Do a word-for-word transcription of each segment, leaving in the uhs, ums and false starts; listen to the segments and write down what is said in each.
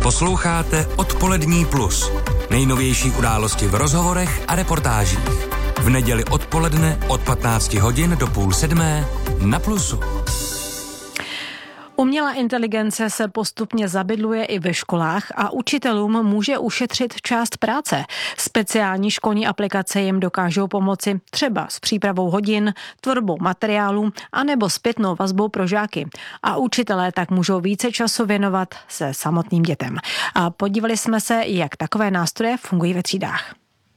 Posloucháte Odpolední plus. Nejnovější události v rozhovorech a reportážích. V neděli odpoledne od patnácti hodin do půl sedmé na Plusu. Umělá inteligence se postupně zabydluje i ve školách a učitelům může ušetřit část práce. Speciální školní aplikace jim dokážou pomoci třeba s přípravou hodin, tvorbou materiálů anebo zpětnou vazbou pro žáky. A učitelé tak můžou více času věnovat se samotným dětem. A podívali jsme se, jak takové nástroje fungují ve třídách.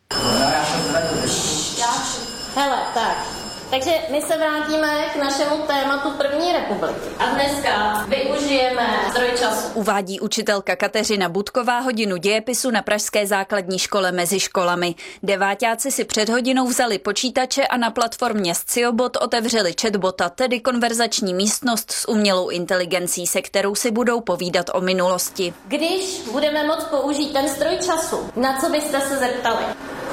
Hele, tak. Takže my se vrátíme k našemu tématu první republiky. A dneska využijeme zdroj času. Uvádí učitelka Kateřina Budková hodinu dějepisu na pražské základní škole mezi školami. Deváťáci si před hodinou vzali počítače a na platformě Sciobot otevřeli chatbota, tedy konverzační místnost s umělou inteligencí, se kterou si budou povídat o minulosti. Když budeme moct použít ten stroj času, na co byste se zeptali?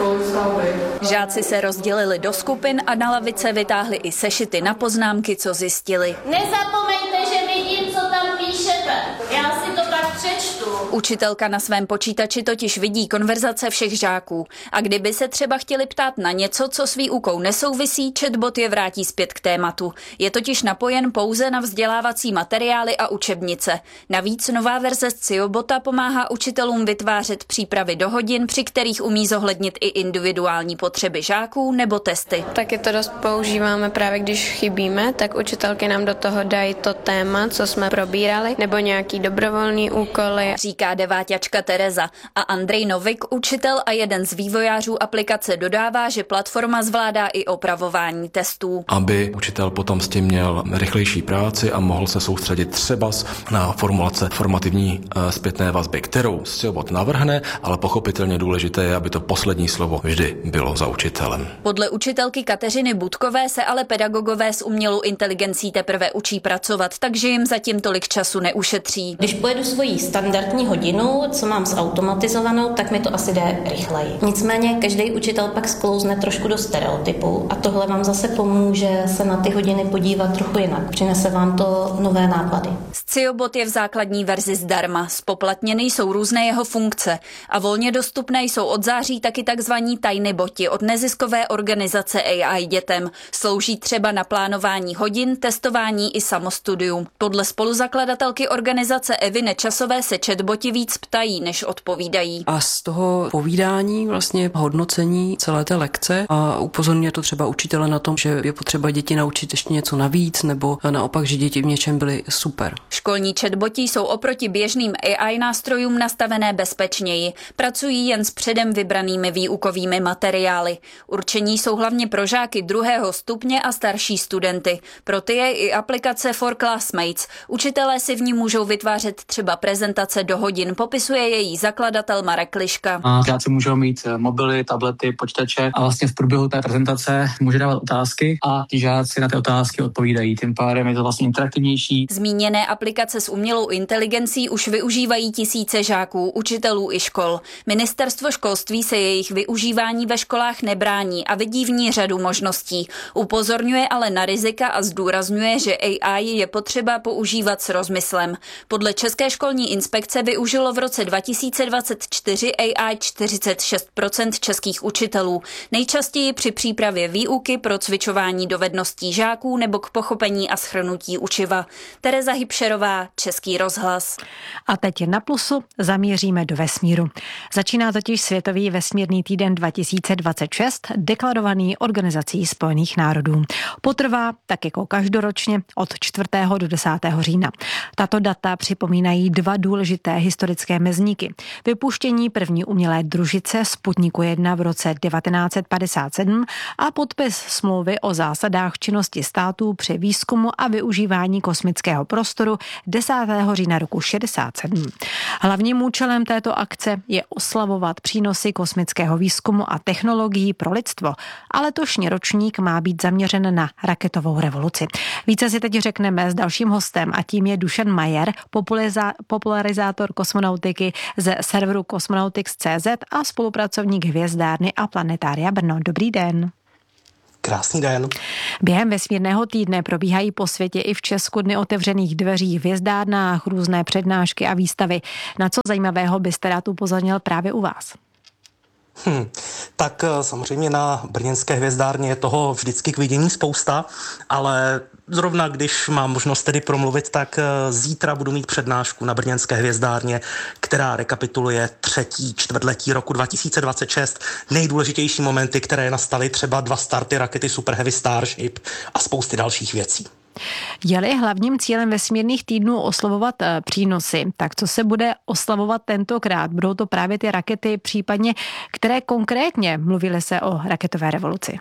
Žáci se rozdělili do skupin a na lavice vytáhli i sešity na poznámky, co zjistili. Nezapomeňte, že vidím, co tam píšete. Já si to tak přečtu. Učitelka na svém počítači totiž vidí konverzace všech žáků. A kdyby se třeba chtěli ptát na něco, co s výukou nesouvisí, chatbot je vrátí zpět k tématu. Je totiž napojen pouze na vzdělávací materiály a učebnice. Navíc nová verze Sciobota pomáhá učitelům vytvářet přípravy do hodin, při kterých umí zohlednit i individuální potřeby žáků nebo testy. Taky to dost používáme právě když chybíme, tak učitelky nám do toho dají to téma, co jsme probírali, nebo nějaký dobrovolný úkoly. Říká deváťačka Tereza. A Andrej Novik, učitel a jeden z vývojářů aplikace, dodává, že platforma zvládá i opravování testů. Aby učitel potom s tím měl rychlejší práci a mohl se soustředit třeba na formulace formativní e, zpětné vazby, kterou Sciobot navrhne, ale pochopitelně důležité je, aby to poslední slovo vždy bylo za učitelem. Podle učitelky Kateřiny Budkové se ale pedagogové s umělou inteligencí teprve učí pracovat, takže jim zatím tolik času neušetří. Když pojedu svoji standardní hodinu, co mám zautomatizovanou, tak mi to asi jde rychleji. Nicméně každý učitel pak sklouzne trošku do stereotypu a tohle vám zase pomůže se na ty hodiny podívat trochu jinak. Přinese vám to nové nápady. Sciobot je v základní verzi zdarma. Spoplatněny jsou různé jeho funkce a volně dostupné jsou od září taky takzvaní tajny boti od neziskové organizace A I dětem. Slouží třeba na plánování hodin, testování i samostudium. Podle spoluzakladatelky organizace Evy Nečasové se chatboti víc ptají, než odpovídají. A z toho povídání vlastně hodnocení celé té lekce a upozorňuje to třeba učitele na tom, že je potřeba děti naučit ještě něco navíc, nebo naopak, že děti v něčem byly super. Školní chatboti jsou oproti běžným A I nástrojům nastavené bezpečněji. Pracují jen s předem vybranými výukovými materiály. Určení jsou hlavně pro žáky druhého stupně a starší studenty. Pro ty je i aplikace For Classmates. Učitelé si v ní můžou vytvářet třeba prezentace do hodin, popisuje její zakladatel Marek Liška. A žáci můžou mít mobily, tablety, počítače a vlastně v průběhu té prezentace může dávat otázky a ti žáci na ty otázky odpovídají. Tím pádem je to vlastně interaktivnější. Zmíněné aplikace s umělou inteligencí už využívají tisíce žáků, učitelů i škol. Ministerstvo školství se jejich využívání ve školách nebrání a vidí v ní řadu možností. Upozorňuje ale na rizika a zdůrazňuje, že A I je potřeba používat s rozmyslem. Podle České školní inspekce využilo v roce dva tisíce dvacet čtyři A I čtyřicet šest procent českých učitelů. Nejčastěji při přípravě výuky, pro cvičování dovedností žáků nebo k pochopení a shrnutí učiva. Tereza Hybšerová, Český rozhlas. A teď na Plusu zamíříme do vesmíru. Začíná totiž Světový vesmírný týden dva tisíce dvacet šest, deklarovaný Organizací spojených národů. Potrvá, tak jako každoročně, od čtvrtého do desátého října. Tato data připomínají dva důležité historické mezníky. Vypuštění první umělé družice Sputniku jedna v roce devatenáct set padesát sedm a podpis smlouvy o zásadách činnosti států při výzkumu a využívání kosmického prostoru desátého října roku šedesát sedm. Hlavním účelem této akce je oslavovat přínosy kosmického výzkumu a technologií pro lidstvo, a letošní ročník má být zaměřen na raketovou revoluci. Více si teď řekneme s dalším hostem a tím je Dušan Majer, popularizátor kosmonautiky ze serveru Cosmonautics tečka cé zet a spolupracovník Hvězdárny a Planetária Brno. Dobrý den. Krásný den. Během vesmírného týdne probíhají po světě i v Česku dny otevřených dveří v hvězdárnách, různé přednášky a výstavy. Na co zajímavého byste rád upozornil právě u vás? Hmm, tak samozřejmě na brněnské hvězdárně je toho vždycky k vidění spousta, ale zrovna když mám možnost tedy promluvit, tak zítra budu mít přednášku na brněnské hvězdárně, která rekapituluje třetí čtvrtletí roku dva tisíce dvacet šest, nejdůležitější momenty, které nastaly, třeba dva starty rakety Super Heavy Starship a spousty dalších věcí. Je-li hlavním cílem vesmírných týdnů oslavovat přínosy, tak co se bude oslavovat tentokrát? Budou to právě ty rakety, případně které konkrétně? Mluvili se o raketové revoluci.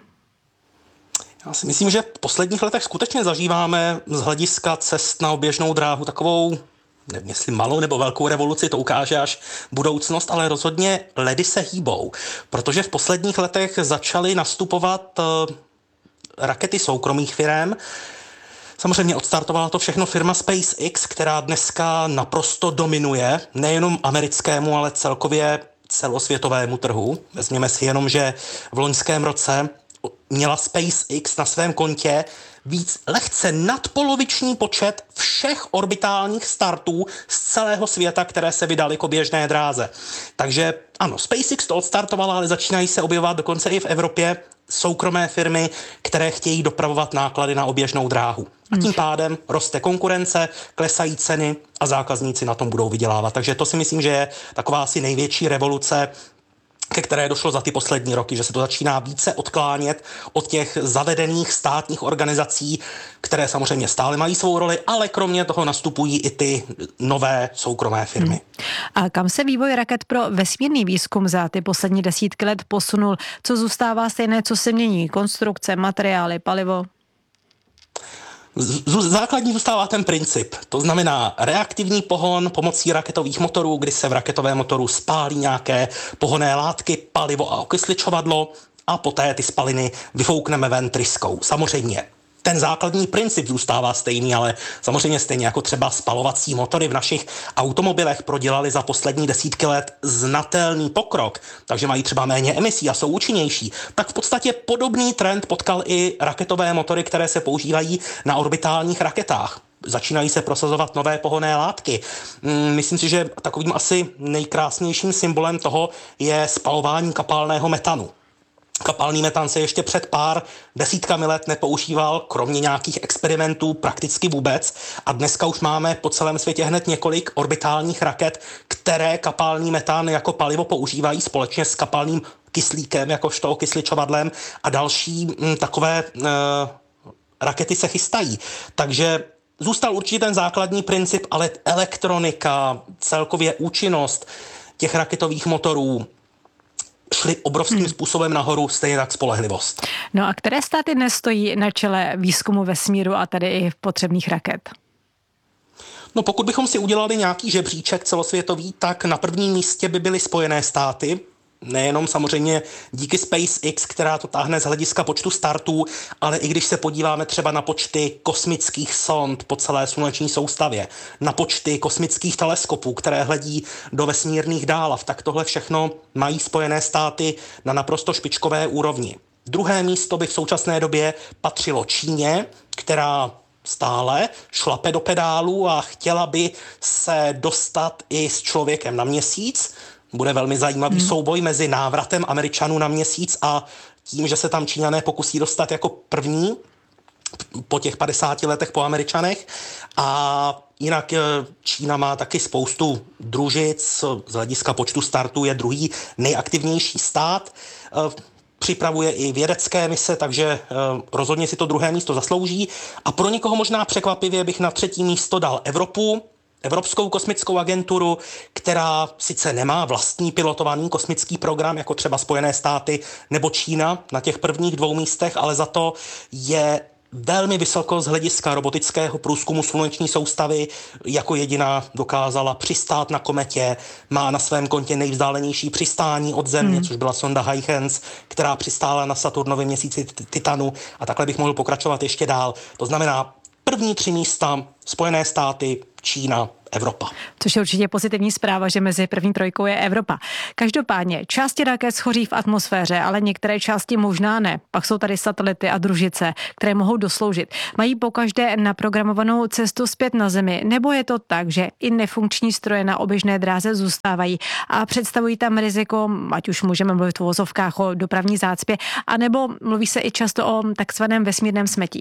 Já si myslím, že v posledních letech skutečně zažíváme z hlediska cest na oběžnou dráhu takovou, nevím jestli malou nebo velkou revoluci, to ukáže až budoucnost, ale rozhodně ledy se hýbou, protože v posledních letech začaly nastupovat uh, rakety soukromých firem. Samozřejmě odstartovala to všechno firma SpaceX, která dneska naprosto dominuje nejenom americkému, ale celkově celosvětovému trhu. Vezměme si jenom, že v loňském roce měla SpaceX na svém kontě víc lehce nadpoloviční počet všech orbitálních startů z celého světa, které se vydaly k oběžné dráze. Takže ano, SpaceX to odstartovala, ale začínají se objevovat dokonce i v Evropě soukromé firmy, které chtějí dopravovat náklady na oběžnou dráhu. A tím pádem roste konkurence, klesají ceny a zákazníci na tom budou vydělávat. Takže to si myslím, že je taková asi největší revoluce, ke které došlo za ty poslední roky, že se to začíná více odklánět od těch zavedených státních organizací, které samozřejmě stále mají svou roli, ale kromě toho nastupují i ty nové soukromé firmy. Hmm. A kam se vývoj raket pro vesmírný výzkum za ty poslední desítky let posunul? Co zůstává stejné, co se mění? Konstrukce, materiály, palivo? Základní zůstává ten princip, to znamená reaktivní pohon pomocí raketových motorů, kdy se v raketovém motoru spálí nějaké pohonné látky, palivo a okysličovadlo a poté ty spaliny vyfoukneme ven tryskou. Samozřejmě ten základní princip zůstává stejný, ale samozřejmě stejně jako třeba spalovací motory v našich automobilech prodělali za poslední desítky let znatelný pokrok, takže mají třeba méně emisí a jsou účinnější, tak v podstatě podobný trend potkal i raketové motory, které se používají na orbitálních raketách. Začínají se prosazovat nové pohonné látky. Myslím si, že takovým asi nejkrásnějším symbolem toho je spalování kapalného metanu. Kapalný metan se ještě před pár desítkami let nepoužíval, kromě nějakých experimentů prakticky vůbec. A dneska už máme po celém světě hned několik orbitálních raket, které kapalný metan jako palivo používají společně s kapalným kyslíkem, jakožto okysličovadlem, a další m, takové e, rakety se chystají. Takže zůstal určitě ten základní princip, ale elektronika, celkově účinnost těch raketových motorů šli obrovským hmm. způsobem nahoru, stejně tak spolehlivost. No a které státy dnes stojí na čele výzkumu vesmíru a tady i potřebných raket? No pokud bychom si udělali nějaký žebříček celosvětový, tak na prvním místě by byly Spojené státy, nejenom samozřejmě díky SpaceX, která to táhne z hlediska počtu startů, ale i když se podíváme třeba na počty kosmických sond po celé sluneční soustavě, na počty kosmických teleskopů, které hledí do vesmírných dálav, tak tohle všechno mají Spojené státy na naprosto špičkové úrovni. Druhé místo by v současné době patřilo Číně, která stále šlape do pedálu a chtěla by se dostat i s člověkem na měsíc. Bude velmi zajímavý hmm. souboj mezi návratem Američanů na měsíc a tím, že se tam Číňané pokusí dostat jako první po těch padesáti letech po Američanech. A jinak Čína má taky spoustu družic, z hlediska počtu startů je druhý nejaktivnější stát. Připravuje i vědecké mise, takže rozhodně si to druhé místo zaslouží. A pro někoho možná překvapivě bych na třetí místo dal Evropu, Evropskou kosmickou agenturu, která sice nemá vlastní pilotovaný kosmický program, jako třeba Spojené státy nebo Čína na těch prvních dvou místech, ale za to je velmi vysoko z hlediska robotického průzkumu sluneční soustavy, jako jediná dokázala přistát na kometě, má na svém kontě nejvzdálenější přistání od Země, hmm. což byla sonda Huygens, která přistála na Saturnově měsíci Titanu, a takhle bych mohl pokračovat ještě dál. To znamená, první tři místa Spojené státy, Čína, Evropa. Což je určitě pozitivní zpráva, že mezi první trojkou je Evropa. Každopádně části raket schoří v atmosféře, ale některé části možná ne. Pak jsou tady satelity a družice, které mohou dosloužit. Mají pokaždé naprogramovanou cestu zpět na Zemi, nebo je to tak, že i nefunkční stroje na oběžné dráze zůstávají a představují tam riziko, ať už můžeme mluvit v uvozovkách o dopravní zácpě, anebo mluví se i často o takzvaném vesmírném smetí.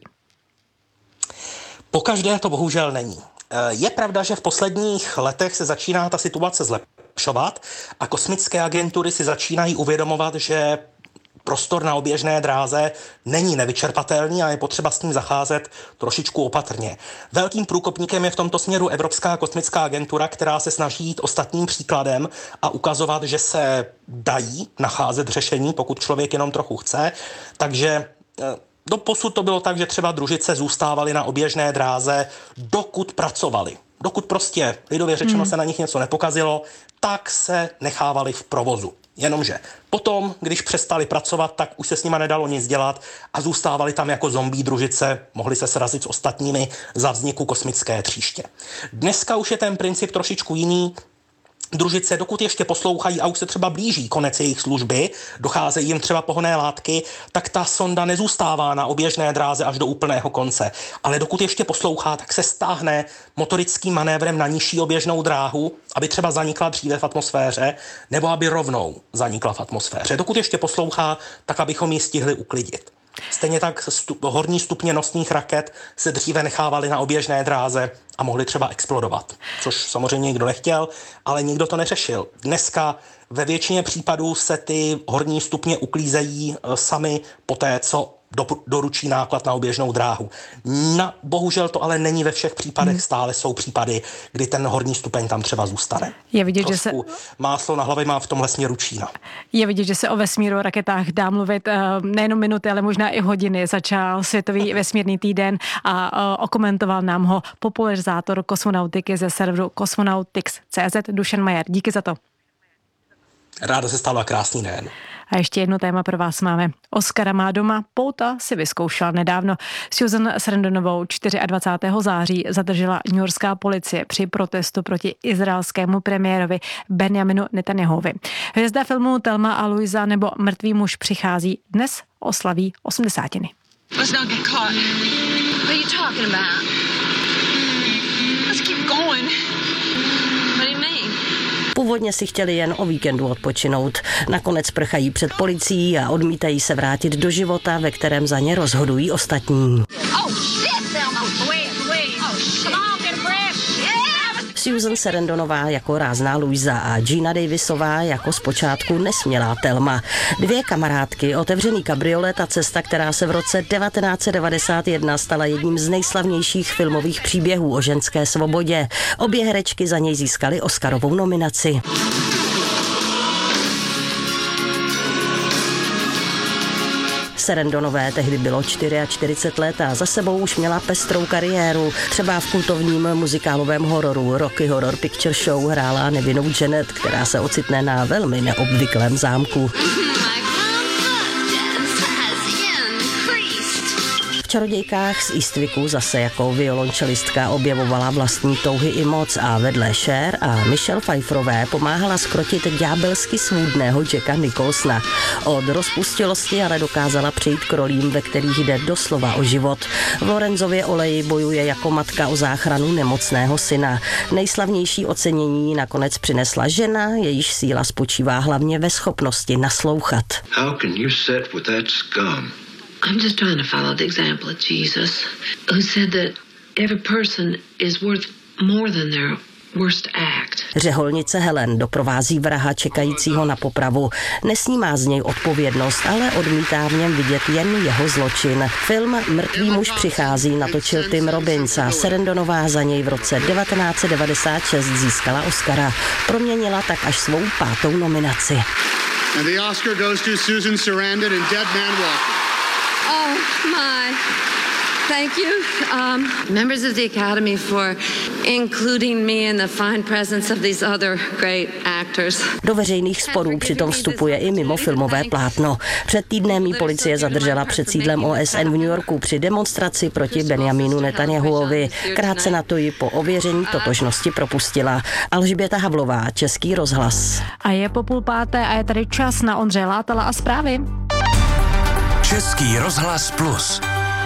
Pokaždé to bohužel není. Je pravda, že v posledních letech se začíná ta situace zlepšovat a kosmické agentury si začínají uvědomovat, že prostor na oběžné dráze není nevyčerpatelný a je potřeba s ním zacházet trošičku opatrně. Velkým průkopníkem je v tomto směru Evropská kosmická agentura, která se snaží jít ostatním příkladem a ukazovat, že se dají nacházet řešení, pokud člověk jenom trochu chce. Takže doposud to bylo tak, že třeba družice zůstávaly na oběžné dráze, dokud pracovali. Dokud prostě, lidově řečeno, hmm. se na nich něco nepokazilo, tak se nechávali v provozu. Jenomže potom, když přestali pracovat, tak už se s nima nedalo nic dělat a zůstávali tam jako zombie družice, mohli se srazit s ostatními za vzniku kosmické tříště. Dneska už je ten princip trošičku jiný. Družice, dokud ještě poslouchají a už se třeba blíží konec jejich služby, docházejí jim třeba pohonné látky, tak ta sonda nezůstává na oběžné dráze až do úplného konce. Ale dokud ještě poslouchá, tak se stáhne motorickým manévrem na nižší oběžnou dráhu, aby třeba zanikla dříve v atmosféře, nebo aby rovnou zanikla v atmosféře. Dokud ještě poslouchá, tak abychom ji stihli uklidit. Stejně tak stup, horní stupně nosných raket se dříve nechávaly na oběžné dráze a mohly třeba explodovat, což samozřejmě nikdo nechtěl, ale nikdo to neřešil. Dneska ve většině případů se ty horní stupně uklízejí sami po té, co do, doručí náklad na oběžnou dráhu. Na, bohužel to ale není ve všech případech, hmm. stále jsou případy, kdy ten horní stupeň tam třeba zůstane. Je vidět, že se... máslo na hlavě má v tomhle směru Čína. Je vidět, že se o vesmíru, raketách dá mluvit nejenom minuty, ale možná i hodiny. Začal Světový vesmírný týden a okomentoval nám ho popularizátor kosmonautiky ze serveru Cosmonautics tečka cé zet Dušan Majer. Díky za to. Ráda se stala krásný den. A ještě jedno téma pro vás máme. Oscara má doma, Pouta si vyzkoušela nedávno. Susan Sarandonovou dvacátého čtvrtého září zadržela newyorská policie při protestu proti izraelskému premiérovi Benjaminu Netanjahuvi. Hvězda filmu Thelma a Louisa nebo Mrtvý muž přichází dnes oslaví osmdesátiny. Let's not get caught. What are you talking about? Let's keep going. What do you mean? Původně si chtěli jen o víkendu odpočinout. Nakonec prchají před policií a odmítají se vrátit do života, ve kterém za ně rozhodují ostatní. Susan Sarandonová jako rázná Louisa a Gina Davisová jako zpočátku nesmělá Thelma. Dvě kamarádky, otevřený kabriolet a cesta, která se v roce devatenáct set devadesát jedna stala jedním z nejslavnějších filmových příběhů o ženské svobodě. Obě herečky za něj získaly Oscarovou nominaci. Sarandonové tehdy bylo čtyřicet čtyři let a za sebou už měla pestrou kariéru. Třeba v kultovním muzikálovém hororu Rocky Horror Picture Show hrála nevinnou Janet, která se ocitne na velmi neobvyklém zámku. V Čarodějkách z Eastwicku zase jako violončelistka objevovala vlastní touhy i moc a vedle Cher a Michelle Pfeifferové pomáhala zkrotit ďábelsky svůdného Jacka Nicholsona. Od rozpustilosti ale dokázala přejít k rolím, ve kterých jde doslova o život. V Lorenzově oleji bojuje jako matka o záchranu nemocného syna. Nejslavnější ocenění nakonec přinesla žena, jejíž síla spočívá hlavně ve schopnosti naslouchat. How can you sit with that scum? I'm just trying to follow the example of Jesus, who said that every person is worth more than their worst act. Řeholnice Helen doprovází vraha čekajícího na popravu. Nesnímá z něj odpovědnost, ale odmítá v něm vidět jen jeho zločin. Film Mrtvý muž přichází natočil Tim Robbins a Sarandonová za něj v roce devatenáct set devadesát šest získala Oscara. Proměnila tak až svou pátou nominaci. And the Oscar goes to Susan Sarandon in Dead Man Walking. Oh my. Thank you, um, members of the Academy, for including me in the fine presence of these other great actors. Do veřejných sporů přitom vstupuje i mimo filmové plátno. Před týdnem jí policie zadržela před sídlem O S N v New Yorku při demonstraci proti Benjaminu Netanjahuovi. Krátce na to ji po ověření totožnosti propustila. Alžběta Havlová, Český rozhlas. A je po půl páté a je tady čas na Ondřeje Látala a zprávy. Český rozhlas plus.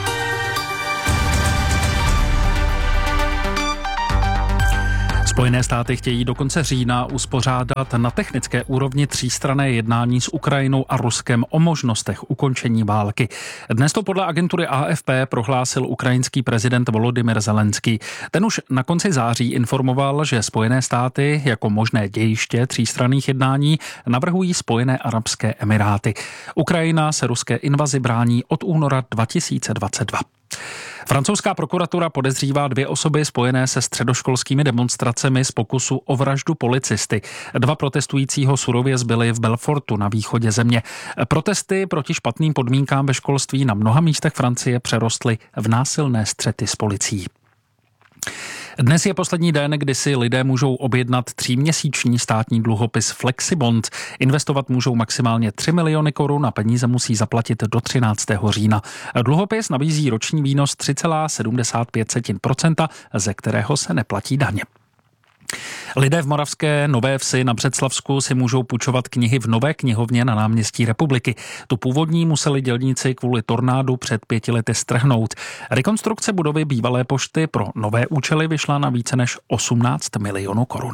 Spojené státy chtějí do konce října uspořádat na technické úrovni třístranné jednání s Ukrajinou a Ruskem o možnostech ukončení války. Dnes to podle agentury A F P prohlásil ukrajinský prezident Volodymyr Zelenský. Ten už na konci září informoval, že Spojené státy jako možné dějiště třístranných jednání navrhují Spojené arabské emiráty. Ukrajina se ruské invazi brání od února dva tisíce dvacet dva. Francouzská prokuratura podezřívá dvě osoby spojené se středoškolskými demonstracemi z pokusu o vraždu policisty. Dva protestující ho surově zbyli v Belfortu na východě země. Protesty proti špatným podmínkám ve školství na mnoha místech Francie přerostly v násilné střety s policií. Dnes je poslední den, kdy si lidé můžou objednat tříměsíční státní dluhopis Flexibond. Investovat můžou maximálně tři miliony korun a peníze musí zaplatit do třináctého října. Dluhopis nabízí roční výnos tři celá sedmdesát pět procenta, ze kterého se neplatí daně. Lidé v moravské Nové Vsi na Břeclavsku si můžou půjčovat knihy v Nové knihovně na náměstí Republiky. Tu původní museli dělníci kvůli tornádu před pěti lety strhnout. Rekonstrukce budovy bývalé pošty pro nové účely vyšla na více než osmnáct milionů korun.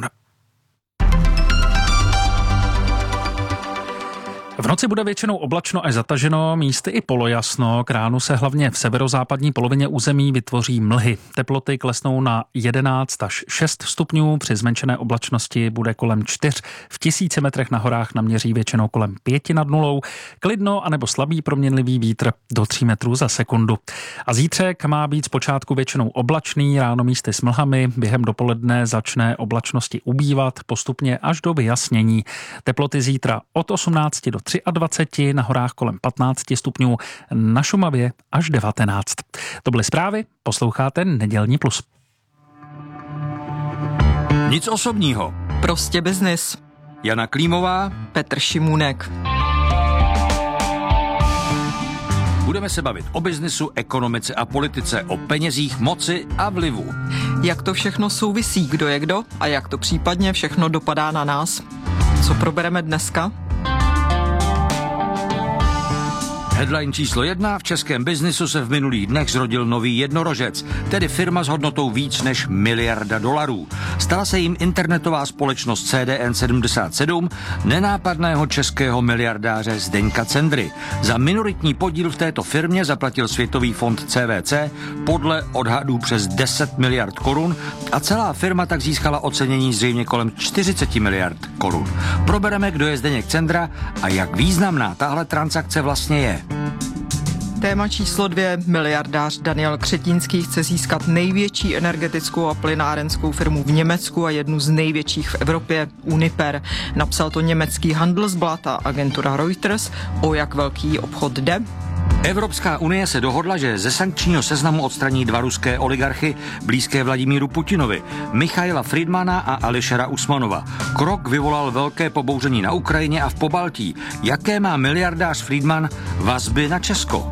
V noci bude většinou oblačno až zataženo, místy i polojasno. K ránu se hlavně v severozápadní polovině území vytvoří mlhy. Teploty klesnou na jedenáct až šest stupňů, při zmenšené oblačnosti bude kolem čtyř. V tisíci metrech na horách naměří většinou kolem pěti nad nulou. Klidno anebo slabý proměnlivý vítr do tří metrů za sekundu. A zítřek má být zpočátku většinou oblačný, ráno místy s mlhami, během dopoledne začne oblačnosti ubývat, postupně až do vyjasnění. Teploty zítra od osmnácti do dvaceti tři, na horách kolem patnácti stupňů, na Šumavě až devatenáct. To byly zprávy, posloucháte Nedělní plus. Nic osobního. Prostě biznis. Jana Klímová, Petr Šimůnek. Budeme se bavit o biznisu, ekonomice a politice, o penězích, moci a vlivu. Jak to všechno souvisí, kdo je kdo a jak to případně všechno dopadá na nás. Co probereme dneska? Headline číslo jedna. V českém biznisu se v minulých dnech zrodil nový jednorožec, tedy firma s hodnotou víc než miliarda dolarů. Stala se jim internetová společnost C D N sedmdesát sedm nenápadného českého miliardáře Zdeňka Cendry. Za minoritní podíl v této firmě zaplatil Světový fond C V C podle odhadů přes deset miliard korun a celá firma tak získala ocenění zřejmě kolem čtyřicet miliard korun. Probereme, kdo je Zdeněk Cendra a jak významná tahle transakce vlastně je. Téma číslo dvě. Miliardář Daniel Křetínský chce získat největší energetickou a plynárenskou firmu v Německu a jednu z největších v Evropě, Uniper. Napsal to německý Handelsblatt a agentura Reuters. O jak velký obchod jde? Evropská unie se dohodla, že ze sankčního seznamu odstraní dva ruské oligarchy blízké Vladimíru Putinovi, Michaila Friedmana a Ališera Usmanova. Krok vyvolal velké pobouření na Ukrajině a v Pobaltí. Jaké má miliardář Friedman vazby na Česko?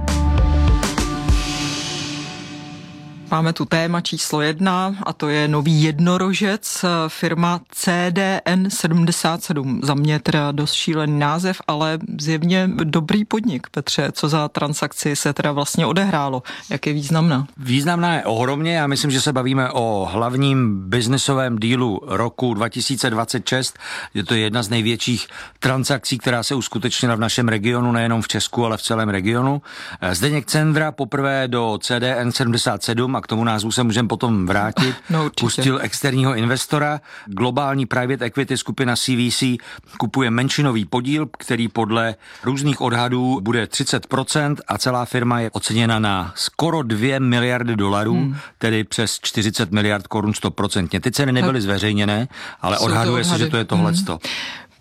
Máme tu téma číslo jedna a to je nový jednorožec, firma C D N sedmdesát sedm. Za mě teda dost šílený název, ale zjevně dobrý podnik. Petře, co za transakci se teda vlastně odehrálo? Jak je významná? Významná je ohromně. Já myslím, že se bavíme o hlavním biznisovém dílu roku dva tisíce dvacet šest. Je to jedna z největších transakcí, která se uskutečnila v našem regionu, nejenom v Česku, ale v celém regionu. Zdeněk Cendra poprvé do C D N sedmdesát sedm, a k tomu názvu se můžeme potom vrátit, no, pustil externího investora. Globální private equity skupina C V C kupuje menšinový podíl, který podle různých odhadů bude třicet procent a celá firma je oceněna na skoro dvě miliardy dolarů, hmm. tedy přes čtyřicet miliard korun stoprocentně. Ty ceny nebyly zveřejněné, ale odhaduje se, že to je tohleto. Hmm.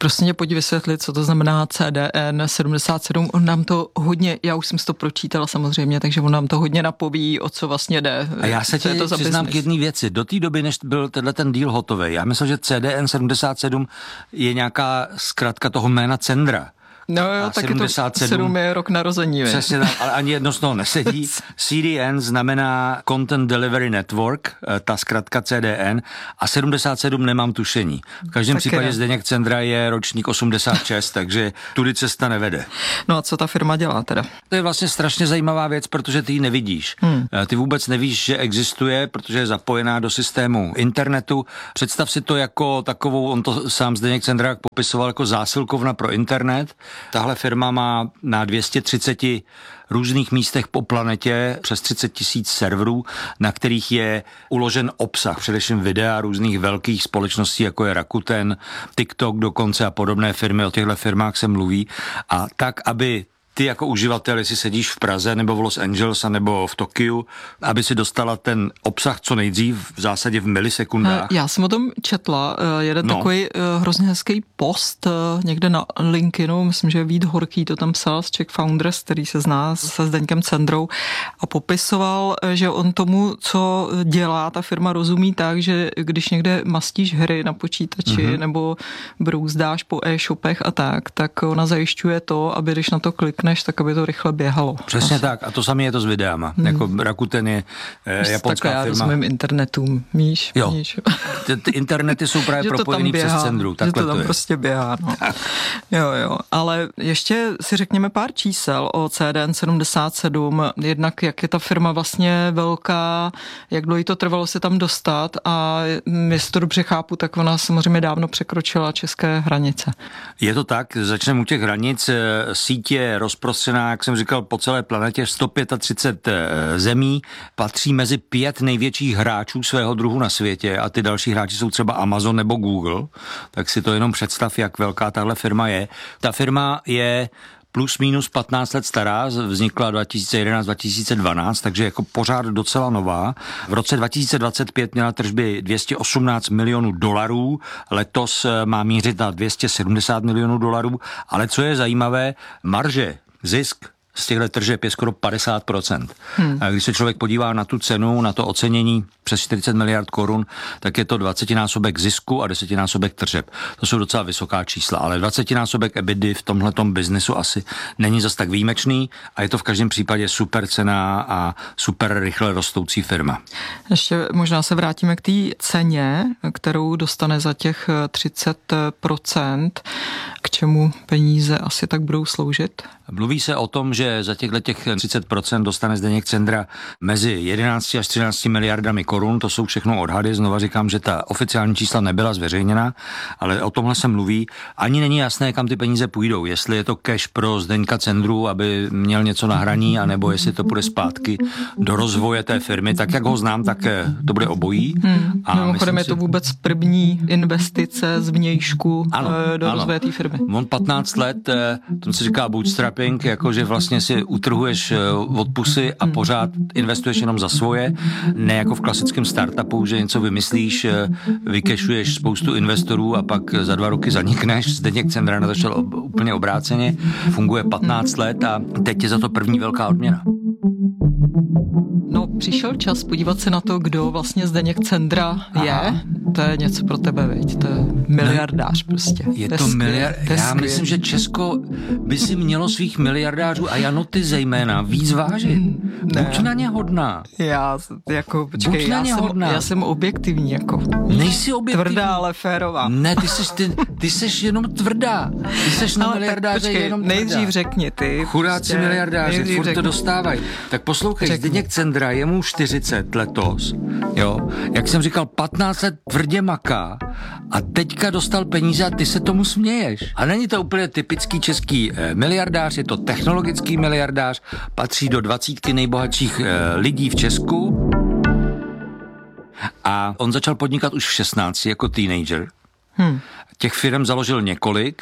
Prostě pojď vysvětlit, co to znamená C D N sedmdesát sedm. On nám to hodně, já už jsem si to pročítala samozřejmě, takže on nám to hodně napoví, o co vlastně jde. A já se ti přiznám k jedné věci. Do té doby, než byl tenhle ten díl hotový, já myslel, že C D N sedmdesát sedm je nějaká zkratka toho jména Cendra. No jo, taky sedmdesát sedm, to sedm je rok narození. Přesně tak, ale ani jedno z toho nesedí. C D N znamená Content Delivery Network, ta zkratka C D N, a sedmdesát sedm nemám tušení. V každém tak případě je. Zdeněk Cendra je ročník osmdesát šest, takže tudy cesta nevede. No a co ta firma dělá teda? To je vlastně strašně zajímavá věc, protože ty ji nevidíš. Hmm. Ty vůbec nevíš, že existuje, protože je zapojená do systému internetu. Představ si to jako takovou, on to sám Zdeněk Cendra popisoval jako zásilkovna pro internet. Tahle firma má na dvě stě třicet různých místech po planetě přes třicet tisíc serverů, na kterých je uložen obsah, především videa různých velkých společností, jako je Rakuten, TikTok dokonce a podobné firmy, o těchto firmách se mluví. A tak, aby ty jako uživatel, jestli sedíš v Praze nebo v Los Angeles nebo v Tokiu, aby si dostala ten obsah co nejdřív, v zásadě v milisekundách. Já jsem o tom četla, jeden no. takový hrozně hezký post někde na LinkedInu, myslím, že Vít Horký to tam psal z Czech Founders, který se zná se Zdeňkem Cendrou, a popisoval, že on tomu, co dělá, ta firma rozumí tak, že když někde mastíš hry na počítači mm-hmm. nebo brouzdáš po e-shopech a tak, tak ona zajišťuje to, aby když na to klik než tak, aby to rychle běhalo. Přesně tak. A to samé je to s videama. Hmm. Jako Rakuten je eh, japonská tak já firma. Já rozumím internetům, Míš. Jo. Míš. Ty, ty internety jsou právě propojený přes Cendru. Takhle že to tam to prostě běhá. No. jo, jo. Ale ještě si řekněme pár čísel o C D N sedmdesát sedm. Jednak, jak je ta firma vlastně velká, jak dlouho to trvalo se tam dostat, a jestli to dobře chápu, tak ona samozřejmě dávno překročila české hranice. Je to tak. Začneme u těch hranic. Sítě rozprostřená, jak jsem říkal, po celé planetě, sto třicet pět zemí, patří mezi pět největších hráčů svého druhu na světě, a ty další hráči jsou třeba Amazon nebo Google, tak si to jenom představ, jak velká tahle firma je. Ta firma je plus minus patnáct let stará, vznikla dva tisíce jedenáct dva tisíce dvanáct, takže jako pořád docela nová. V roce dva tisíce dvacet pět měla tržby dvě stě osmnáct milionů dolarů, letos má mířit na dvě stě sedmdesát milionů dolarů, ale co je zajímavé, marže, zisk z těchto tržeb je skoro padesát procent. Hmm. A když se člověk podívá na tu cenu, na to ocenění přes čtyřicet miliard korun, tak je to dvacetinásobek zisku a desetinásobek tržeb. To jsou docela vysoká čísla, ale dvacetinásobek EBITDA v tomhletom biznesu asi není zas tak výjimečný a je to v každém případě super cena a super rychle rostoucí firma. Ještě možná se vrátíme k té ceně, kterou dostane za těch třicet procent. K čemu peníze asi tak budou sloužit? Mluví se o tom, že za těchto těch třicet procent dostane Zdeněk Cendra mezi jedenáct až třináct miliardami korun, to jsou všechno odhady, znova říkám, že ta oficiální čísla nebyla zveřejněna, ale o tomhle se mluví. Ani není jasné, kam ty peníze půjdou, jestli je to cash pro Zdeňka Cendru, aby měl něco na hraní, anebo jestli to půjde zpátky do rozvoje té firmy, tak jak ho znám, tak to bude obojí. Hmm. A mimochodem je to vůbec první investice z vnějšku ano, do ano. rozvoje té firmy. On patnáct let, to se říká bootstrapping, jakože vlastně si utrhuješ od pusy a pořád investuješ jenom za svoje, ne jako v klasickém startupu, že něco vymyslíš, vykešuješ spoustu investorů a pak za dva roky zanikneš. Zdeněk Cendra na to šel úplně obráceně, funguje patnáct let a teď je za to první velká odměna. No, přišel čas podívat se na to, kdo vlastně Zdeněk Cendra je. Aha. To je něco pro tebe, veď? To je miliardář prostě. Je to, to miliard... Já skvěl. Myslím, že Česko by si mělo svých miliardářů a Janoty zejména víc vážit. Ne. Buď na ně hodná. Já jako, počkej, já jsem, já jsem objektivní, jako. Nejsi objektivní. Tvrdá, ale férová. Ne, ty jsi, ty, ty jsi jenom tvrdá. Ty jsi na miliardáře jenom tvrdá. Nejdřív řekni ty. Chudáci prostě, miliardáři, furt to dostávají. Tak poslouchej, řekni. Zdeněk Cendra, je mu čtyřicet letos, jo. Jak jsem říkal, patnáct let tvrdě maká a teďka dostal peníze a ty se tomu směješ. A není to úplně typický český eh, miliardář, je to technologický miliardář, patří do dvacítky nejbohatších eh, lidí v Česku a on začal podnikat už v šestnácti jako teenager. Hmm. Těch firm založil několik,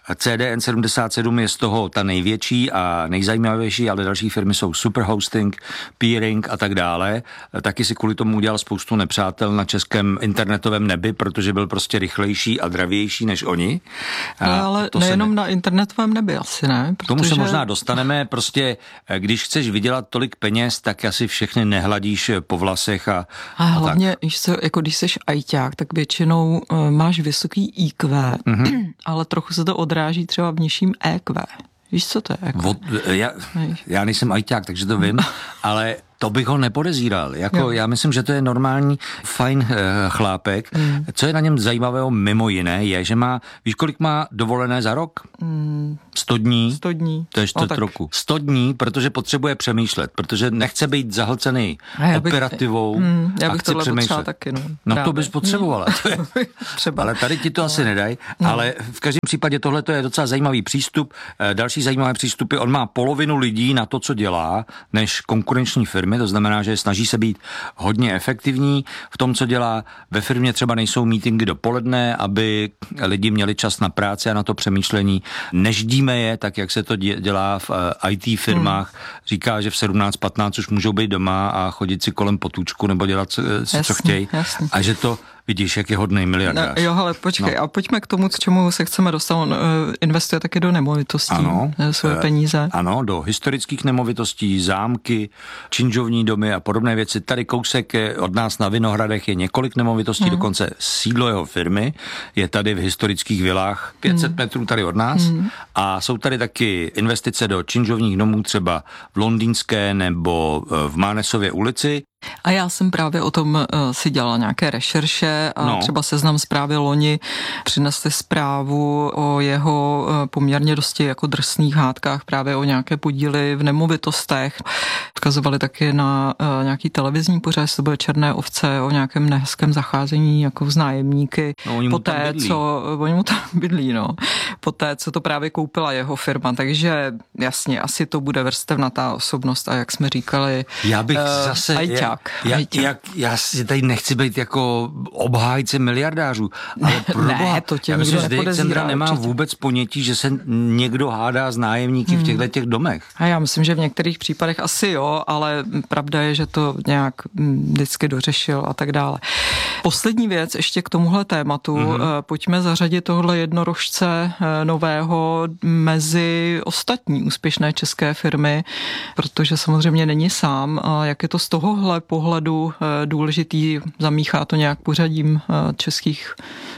C D N sedmdesát sedm je z toho ta největší a nejzajímavější, ale další firmy jsou Superhosting, Peering a tak dále. Taky si kvůli tomu udělal spoustu nepřátel na českém internetovém nebi, protože byl prostě rychlejší a dravější než oni. A no, ale to nejenom ne... na internetovém nebi asi, ne? Protože... Tomu se možná dostaneme. Prostě, když chceš vydělat tolik peněz, tak asi všechny nehladíš po vlasech a A hlavně, a co, jako když jsi ajťák, tak většinou uh, máš vysoký í kvé, mm-hmm. ale trochu se to odráží třeba v nižším é kvé. Víš, co to je? Jako? Od, já, já nejsem ajťák, takže to vím, ale to bych ho nepodezíral. Jako, já myslím, že to je normální, fajn e, chlápek. Mm. Co je na něm zajímavého mimo jiné, je, že má, víš, kolik má dovolené za rok? Mm. sto dní. sto dní. To je čtvrt no, roku. sto dní, protože potřebuje přemýšlet, protože nechce být zahlcený operativou. Mm, já bych a chce přemýšlet. Taky, no. no to bys potřebovala. To je, třeba. Ale tady ti to no. asi nedají. No. Ale v každém případě tohle je docela zajímavý přístup. Další zajímavé přístupy, on má polovinu lidí na to, co dělá, než konkurenční firmy. To znamená, že snaží se být hodně efektivní v tom, co dělá. Ve firmě třeba nejsou meetingy dopoledne, aby lidi měli čas na práci a na to přemýšlení. Neždíme je, tak jak se to dělá v í té firmách. Hmm. Říká, že v sedmnáct patnáct už můžou být doma a chodit si kolem potůčku nebo dělat si, jasný, co chtějí. Jasný. A že to vidíš, jak je hodnej miliardář. No, jo, ale počkej, no. a pojďme k tomu, k čemu se chceme dostat. On uh, investuje taky do nemovitostí, ano, svoje peníze. Ano, do historických nemovitostí, zámky, činžovní domy a podobné věci. Tady kousek od nás na Vinohradech je několik nemovitostí, hmm. dokonce sídlo jeho firmy je tady v historických vilách pět set hmm. metrů tady od nás hmm. a jsou tady taky investice do činžovních domů třeba v Londýnské nebo v Mánesově ulici. A já jsem právě o tom uh, si dělala nějaké rešerše a no. třeba Seznam Zprávy loni přinesli zprávu o jeho uh, poměrně dosti jako drsných hádkách, právě o nějaké podíly v nemovitostech. Odkazovali taky na uh, nějaký televizní pořad, to bude Černé ovce, o nějakém nehezkém zacházení jako s nájemníky. No, oni poté, co oni mu tam bydlí, no. Poté, co to právě koupila jeho firma, takže jasně, asi to bude vrstevnatá osobnost a jak jsme říkali, já bych uh, zase ajťák. Já, jak, já si tady nechci být jako obhájce miliardářů, ale proboha, ne, to tě já myslím, že Zdeněk Cendra nemá určitě. vůbec ponětí, že se někdo hádá s nájemníky hmm. v těchto těch domech. A já myslím, že v některých případech asi jo, ale pravda je, že to nějak vždycky dořešil a tak dále. Poslední věc ještě k tomuhle tématu. Hmm. Pojďme zařadit tohle jednorožce nového mezi ostatní úspěšné české firmy, protože samozřejmě není sám. Jak je to z tohohle pohledu důležitý, zamíchá to nějak pořadím českých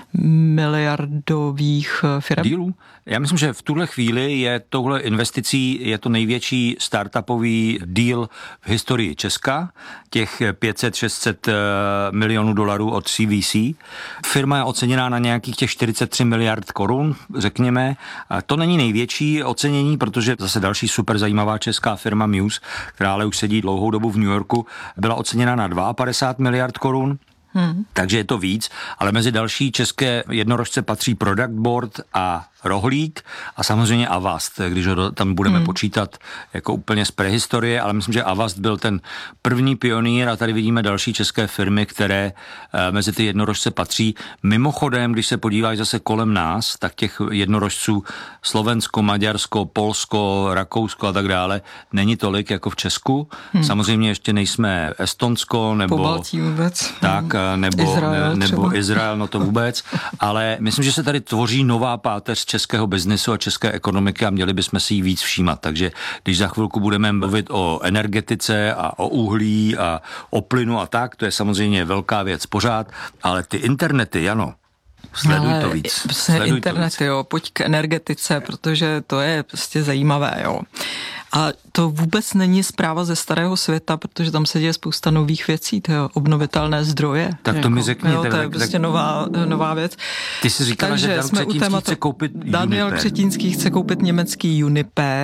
miliardových firm? Dílů? Já myslím, že v tuhle chvíli je touhle investicí je to největší startupový deal v historii Česka, těch pět set šest set milionů dolarů od C V C. Firma je oceněná na nějakých těch čtyřicet tři miliard korun, řekněme. To není největší ocenění, protože zase další super zajímavá česká firma Muse, která ale už sedí dlouhou dobu v New Yorku, byla oceněna na padesát dva miliard korun. Hmm. Takže je to víc, ale mezi další české jednorožce patří Product Board a Rohlík a samozřejmě Avast, když ho tam budeme hmm. počítat jako úplně z prehistorie, ale myslím, že Avast byl ten první pionýr a tady vidíme další české firmy, které e, mezi ty jednorožce patří. Mimochodem, když se podíváš zase kolem nás, tak těch jednorožců Slovensko, Maďarsko, Polsko, Rakousko a tak dále není tolik jako v Česku. Hmm. Samozřejmě ještě nejsme Estonsko nebo Pobaltí vůbec. Tak, nebo Izrael, ne, nebo Izrael, no to vůbec, ale myslím, že se tady tvoří nová páteř českého biznesu a české ekonomiky a měli bychom si jí víc všímat. Takže když za chvilku budeme mluvit o energetice a o uhlí a o plynu a tak, to je samozřejmě velká věc pořád, ale ty internety, Jano, sleduj ale to víc. Sleduj internet, to víc. Jo, pojď k energetice, protože to je prostě zajímavé, jo. A to vůbec není zpráva ze starého světa, protože tam se děje spousta nových věcí, to je obnovitelné zdroje. Tak to jako, mi řekni. Jo, to je prostě tak, nová, nová věc. Ty jsi říkala, takže že Dan Křetínský chce koupit Daniel Uniper. Křetínský chce koupit německý Uniper.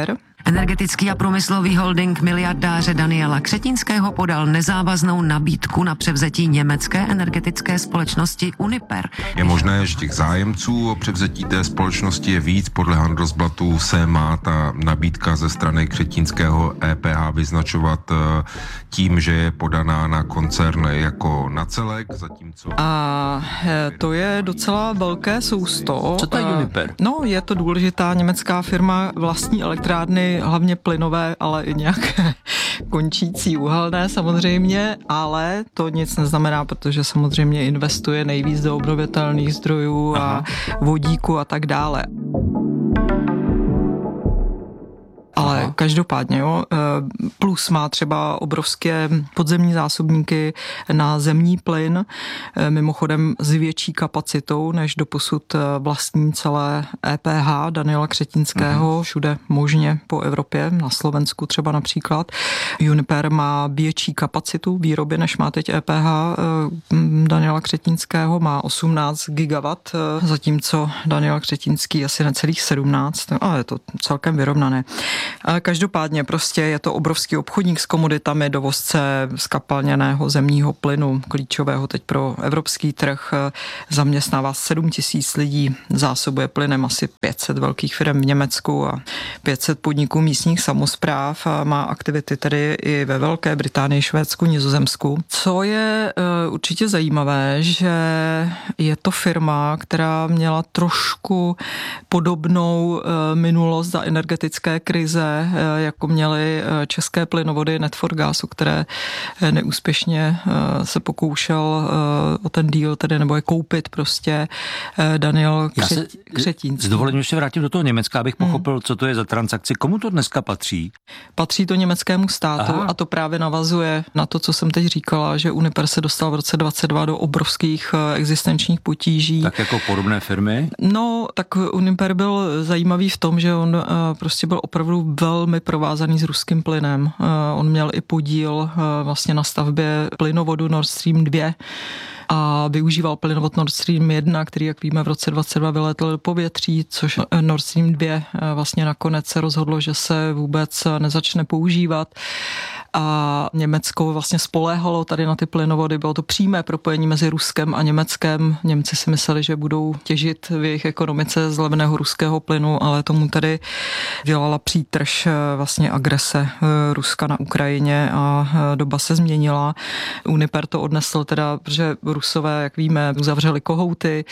Energetický a průmyslový holding miliardáře Daniela Křetínského podal nezávaznou nabídku na převzetí německé energetické společnosti Uniper. Je možné, že těch zájemců o převzetí té společnosti je víc. Podle Handelsblatu se má ta nabídka ze strany Křetínského E P H vyznačovat tím, že je podaná na koncern jako na celek, zatímco... A to je docela velké sousto. Co to je Uniper? No, je to důležitá německá firma, vlastní elektrárny, hlavně plynové, ale i nějaké končící uhelné samozřejmě, ale to nic neznamená, protože samozřejmě investuje nejvíc do obnovitelných zdrojů a Aha. vodíku a tak dále. Ale Aha. každopádně, jo, Plus má třeba obrovské podzemní zásobníky na zemní plyn, mimochodem s větší kapacitou, než doposud vlastní celé E P H Daniela Křetínského, Aha. všude možně po Evropě, na Slovensku třeba například. Uniper má větší kapacitu výroby, než má teď E P H Daniela Křetínského, má osmnáct gigawatt, zatímco Daniel Křetínský asi necelých sedmnáct, ale je to celkem vyrovnané. Každopádně prostě je to obrovský obchodník s komoditami, dovozce zkapalněného zemního plynu, klíčového teď pro evropský trh, zaměstnává sedm tisíc lidí, zásobuje plynem asi pět set velkých firm v Německu a pět set podniků místních samospráv a má aktivity tedy i ve Velké Británii, Švédsku, Nizozemsku. Co je uh, určitě zajímavé, že je to firma, která měla trošku podobnou uh, minulost za energetické krize, jako měly české plynovody Netforgas, o které neúspěšně se pokoušel o ten deal, tedy nebo je koupit prostě Daniel Křetínský. S dovolením se vrátím do toho Německa, abych pochopil, hmm. co to je za transakci. Komu to dneska patří? Patří to německému státu Aha. a to právě navazuje na to, co jsem teď říkala, že Uniper se dostal v roce dvacet dva do obrovských existenčních potíží. Tak jako podobné firmy? No, tak Uniper byl zajímavý v tom, že on prostě byl opravdu velmi provázaný s ruským plynem. On měl i podíl vlastně na stavbě plynovodu Nord Stream dva a využíval plynovod Nord Stream jedna, který, jak víme, v roce dvacet dva vylétl do povětří, což Nord Stream dva vlastně nakonec se rozhodlo, že se vůbec nezačne používat. A Německo vlastně spoléhalo tady na ty plynovody, bylo to přímé propojení mezi Ruskem a Německem. Němci si mysleli, že budou těžit v jejich ekonomice z levného ruského plynu, ale tomu tady dělala přítrž vlastně agrese Ruska na Ukrajině a doba se změnila. Uniper to odnesl teda, protože Rusové, jak víme, uzavřeli kohouty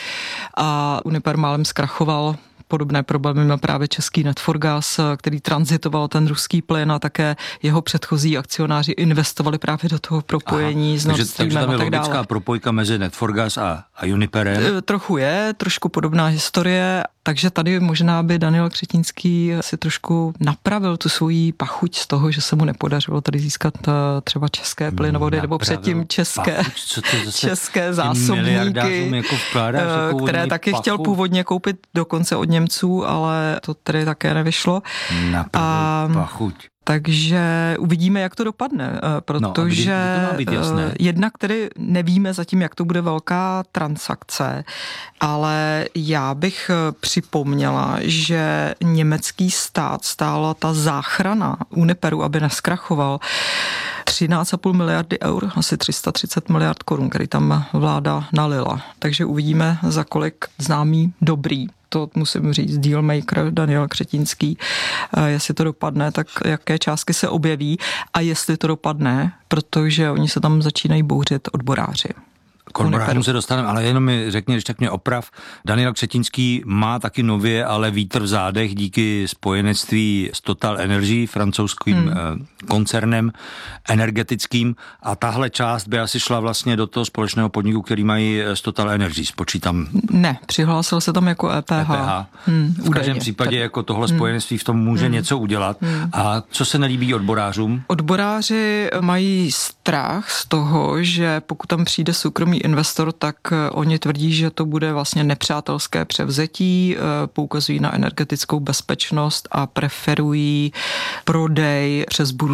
a Uniper málem zkrachoval. Podobné problémy měl právě český Netforgas, který tranzitoval ten ruský plyn a také jeho předchozí akcionáři investovali právě do toho propojení Aha, s Nord Streamem a tak dále. Takže tam je logická propojka mezi Netforgas a, a Uniperem? Trochu je, trošku podobná historie, takže tady možná by Daniel Křetínský si trošku napravil tu svoji pachuť z toho, že se mu nepodařilo tady získat třeba české plynovody napravil nebo předtím české, pachuť, české zásobníky, jako vkládáš, jako které taky pachuť. Chtěl původně koupit dokonce od Němců, ale to tedy také nevyšlo. Napravil pachuť. Takže uvidíme, jak to dopadne, protože no, jednak tedy nevíme zatím, jak to bude velká transakce, ale já bych připomněla, že německý stát stála ta záchrana Uniperu, aby neskrachoval, třináct celá pět miliardy eur, asi tři sta třicet miliard korun, který tam vláda nalila. Takže uvidíme, za kolik známý dobrý. To musím říct, dealmaker Daniel Křetínský, jestli to dopadne, tak jaké částky se objeví a jestli to dopadne, protože oni se tam začínají bouřit odboráři. K odborářům se dostaneme, ale jenom mi řekni, když tak mě oprav, Daniel Křetínský má taky nově, ale vítr v zádech díky spojenectví s Total Energy, francouzským hmm. koncernem energetickým, a tahle část by asi šla vlastně do toho společného podniku, který mají s Total Energy, spočítám. Ne, přihlásil se tam jako E P H. E P H. Hmm, v každém případě tak. Jako tohle spojenectví v tom může hmm. něco udělat. Hmm. A co se nelíbí odborářům? Odboráři mají strach z toho, že pokud tam přijde soukromý investor, tak oni tvrdí, že to bude vlastně nepřátelské převzetí, poukazují na energetickou bezpečnost a preferují prodej přes burzu.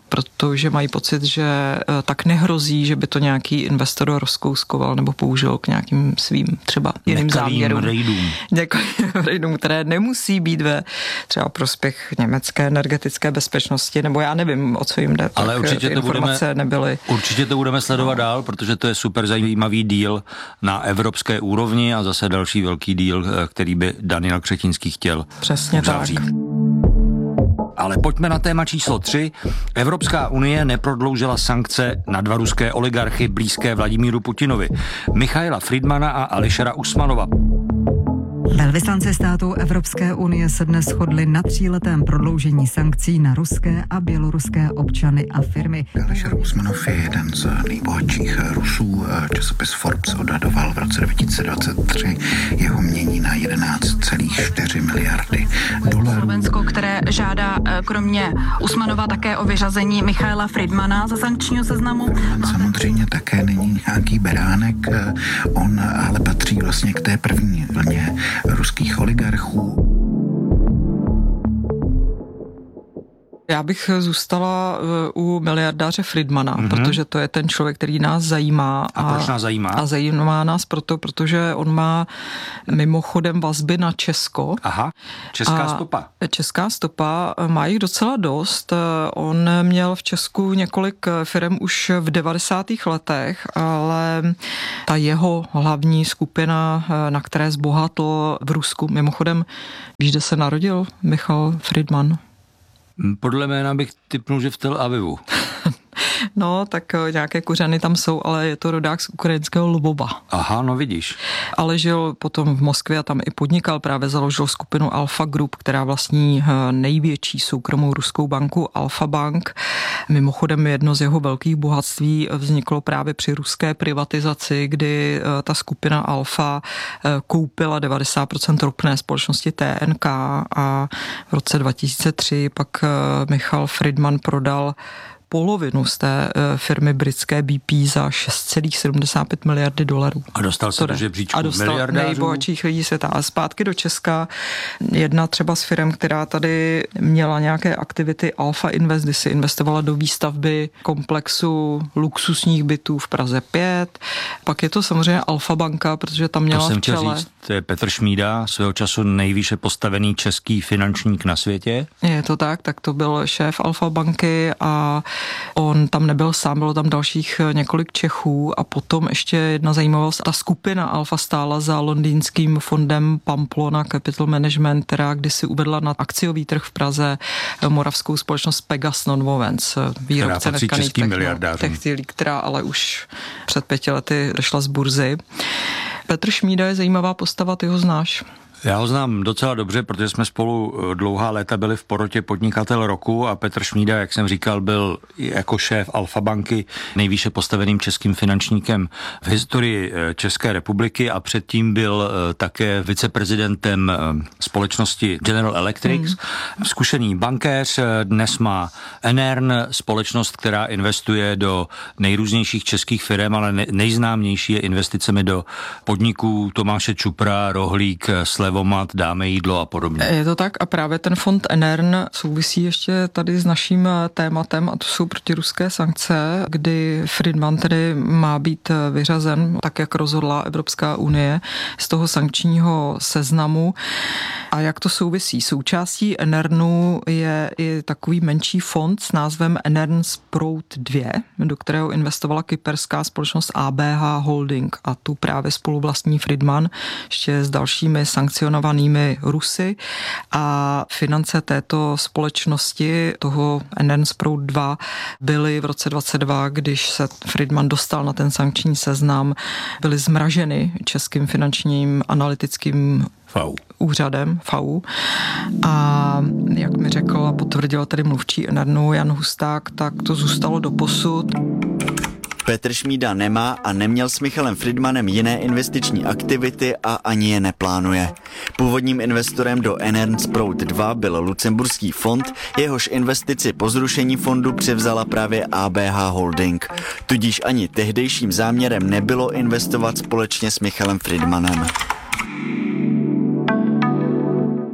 protože mají pocit, že tak nehrozí, že by to nějaký investor rozkouskoval nebo použil k nějakým svým třeba jiným Nekalým záměrům. rejdům. Nekalým rejdům, které nemusí být ve třeba prospěch německé energetické bezpečnosti, nebo já nevím, o co jim jde. Ale tak určitě ty to, budeme, nebyly. určitě to budeme sledovat no. dál, protože to je super zajímavý díl na evropské úrovni a zase další velký díl, který by Daniel Křetínský chtěl Přesně uzavřít. tak. Ale pojďme na téma číslo tři. Evropská unie neprodloužila sankce na dva ruské oligarchy blízké Vladimíru Putinovi, Michaila Friedmana a Ališera Usmanova. Velvyslanci států Evropské unie se dnes shodli na tříletém prodloužení sankcí na ruské a běloruské občany a firmy. Ališer Usmanov je jeden z nejbohatších Rusů. Časopis Forbes odhadoval v roce dva tisíce dvacet tři jeho mění na jedenáct celá čtyři miliardy dolarů. Slovensko, které žádá kromě Usmanova také o vyřazení Michaila Friedmana ze sankčního seznamu. Samozřejmě také není nějaký beránek, on ale patří vlastně k té první vlně ruských oligarchů. Já bych zůstala u miliardáře Friedmana, mm-hmm. protože to je ten člověk, který nás zajímá. A, a proč nás zajímá? A zajímá nás proto, protože on má mimochodem vazby na Česko. Aha, česká stopa. Česká stopa, má jich docela dost. On měl v Česku několik firem už v devadesátých letech, ale ta jeho hlavní skupina, na které zbohatl v Rusku, mimochodem, víš, kde se narodil Michal Friedman? Podle jména bych tipnul, že v Tel Avivu. No, tak nějaké kořeny tam jsou, ale je to rodák z ukrajinského Lvova. Aha, no vidíš. Ale žil potom v Moskvě a tam i podnikal, právě založil skupinu Alfa Group, která vlastní největší soukromou ruskou banku Alfa Bank. Mimochodem jedno z jeho velkých bohatství vzniklo právě při ruské privatizaci, kdy ta skupina Alfa koupila devadesát procent ropné společnosti T N K a v roce dva tisíce tři pak Michal Friedman prodal polovinu z té firmy britské B P za šest celá sedmdesát pět miliardy dolarů. A dostal se do žebříčku A dostal nejbohatších lidí světa. A zpátky do Česka jedna třeba z firm, která tady měla nějaké aktivity Alfa Invest, kdy si investovala do výstavby komplexu luxusních bytů v Praze pět. Pak je to samozřejmě Alfa banka, protože tam měla to jsem v čele... chtěl říct, to je Petr Šmída, svého času nejvýše postavený český finančník na světě. Je to tak, tak to byl šéf Alfa banky a on tam nebyl sám, bylo tam dalších několik Čechů a potom ještě jedna zajímavost, ta skupina Alfa stála za londýnským fondem Pamplona Capital Management, která kdysi uvedla na akciový trh v Praze moravskou společnost Pegas Nonwovens, výrobce netkaných textilí, která ale už před pěti lety došla z burzy. Petr Šmída je zajímavá postava, ty ho znáš. Já ho znám docela dobře, protože jsme spolu dlouhá léta byli v porotě podnikatel roku a Petr Šmída, jak jsem říkal, byl jako šéf Alfa banky nejvýše postaveným českým finančníkem v historii České republiky a předtím byl také viceprezidentem společnosti General Electric. Hmm. Zkušený bankéř, dnes má Enern, společnost, která investuje do nejrůznějších českých firm, ale nejznámější je investicemi do podniků Tomáše Čupra, Rohlík, Slevomat, Dáme jídlo a podobně. Je to tak a právě ten fond Enern souvisí ještě tady s naším tématem a to jsou protiruské sankce, kdy Friedman tedy má být vyřazen, tak jak rozhodla Evropská unie, z toho sankčního seznamu. A jak to souvisí? Součástí Enernu je i takový menší fond s názvem Enern Sprout dva, do kterého investovala kyperská společnost A B H Holding a tu právě spoluvlastní Friedman ještě s dalšími sankcionovanými Rusy a finance této společnosti, toho Enern Sprout dva, byly v roce dvacet dva, když se Friedman dostal na ten sankční seznam, byly zmraženy českým finančním analytickým F A U. úřadem F A U. A jak mi řekl a potvrdil tedy mluvčí Enernu Jan Husták, tak to zůstalo doposud. Petr Šmída nemá a neměl s Michalem Friedmanem jiné investiční aktivity a ani je neplánuje. Původním investorem do Enern Sprout dva byl lucemburský fond, jehož investici po zrušení fondu převzala právě A B H Holding. Tudíž ani tehdejším záměrem nebylo investovat společně s Michalem Friedmanem.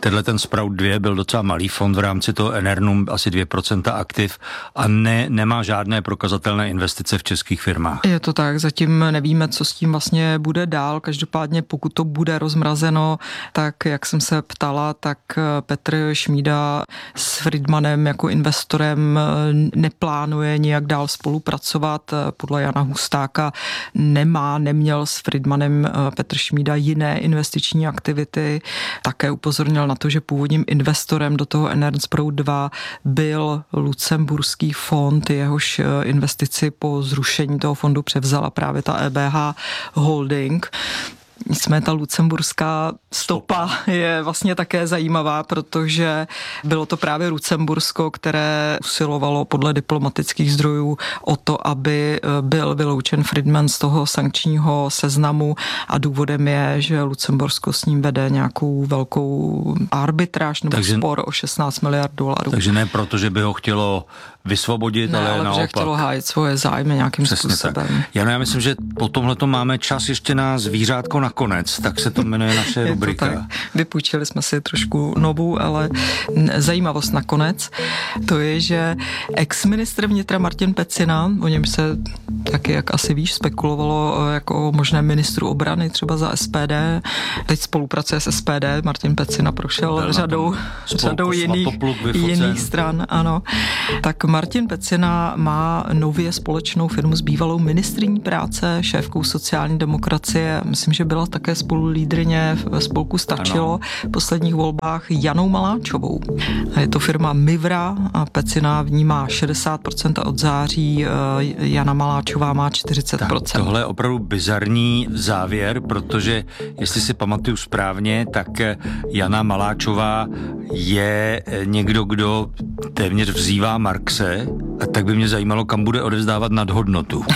tenhle ten Sprout dva byl docela malý fond v rámci toho Enernu, asi dvě procenta aktiv a ne, nemá žádné prokazatelné investice v českých firmách. Je to tak, zatím nevíme, co s tím vlastně bude dál. Každopádně pokud to bude rozmrazeno, tak jak jsem se ptala, tak Petr Šmída s Friedmanem jako investorem neplánuje nijak dál spolupracovat. Podle Jana Hustáka nemá, neměl s Friedmanem Petr Šmída jiné investiční aktivity. Také upozornil na to, že původním investorem do toho Enernsprout dva byl lucemburský fond, jehož investici po zrušení toho fondu převzala právě ta E B H Holding. Nicméně ta lucemburská stopa je vlastně také zajímavá, protože bylo to právě Lucembursko, které usilovalo podle diplomatických zdrojů o to, aby byl vyloučen Friedman z toho sankčního seznamu a důvodem je, že Lucembursko s ním vede nějakou velkou arbitráž nebo takže, spor o šestnáct miliard dolarů. Takže ne proto, že by ho chtělo vysvobodit, ne, ale, ale naopak. že chtělo hájit svoje zájmy nějakým Přesně způsobem. Tak. Jano, já myslím, že po tomhleto máme čas ještě na zvířátko nakonec, tak se to jmenuje naše rubrika. Vypůjčili jsme si trošku novou, ale zajímavost nakonec. To je, že ex-ministr vnitra Martin Pecina, o něm se taky, jak asi víš, spekulovalo jako možné ministru obrany třeba za S P D. Teď spolupracuje s S P D. Martin Pecina prošel Byl řadou, řadou jiných, jiných stran. Ano. Tak Martin Pecina má nově společnou firmu s bývalou ministryní práce, šéfkou sociální demokracie. Myslím, že byla také spolulídryně ve spolku Stačilo ano. v posledních volbách Janou Maláčovou. Je to firma Mivra a Pecina v ní má šedesát procent a od září Jana Maláčová má čtyřicet procent. Tak tohle je opravdu bizarní závěr, protože jestli si pamatuju správně, tak Jana Maláčová je někdo, kdo téměř vzývá Marxe, a tak by mě zajímalo, kam bude odevzdávat nadhodnotu.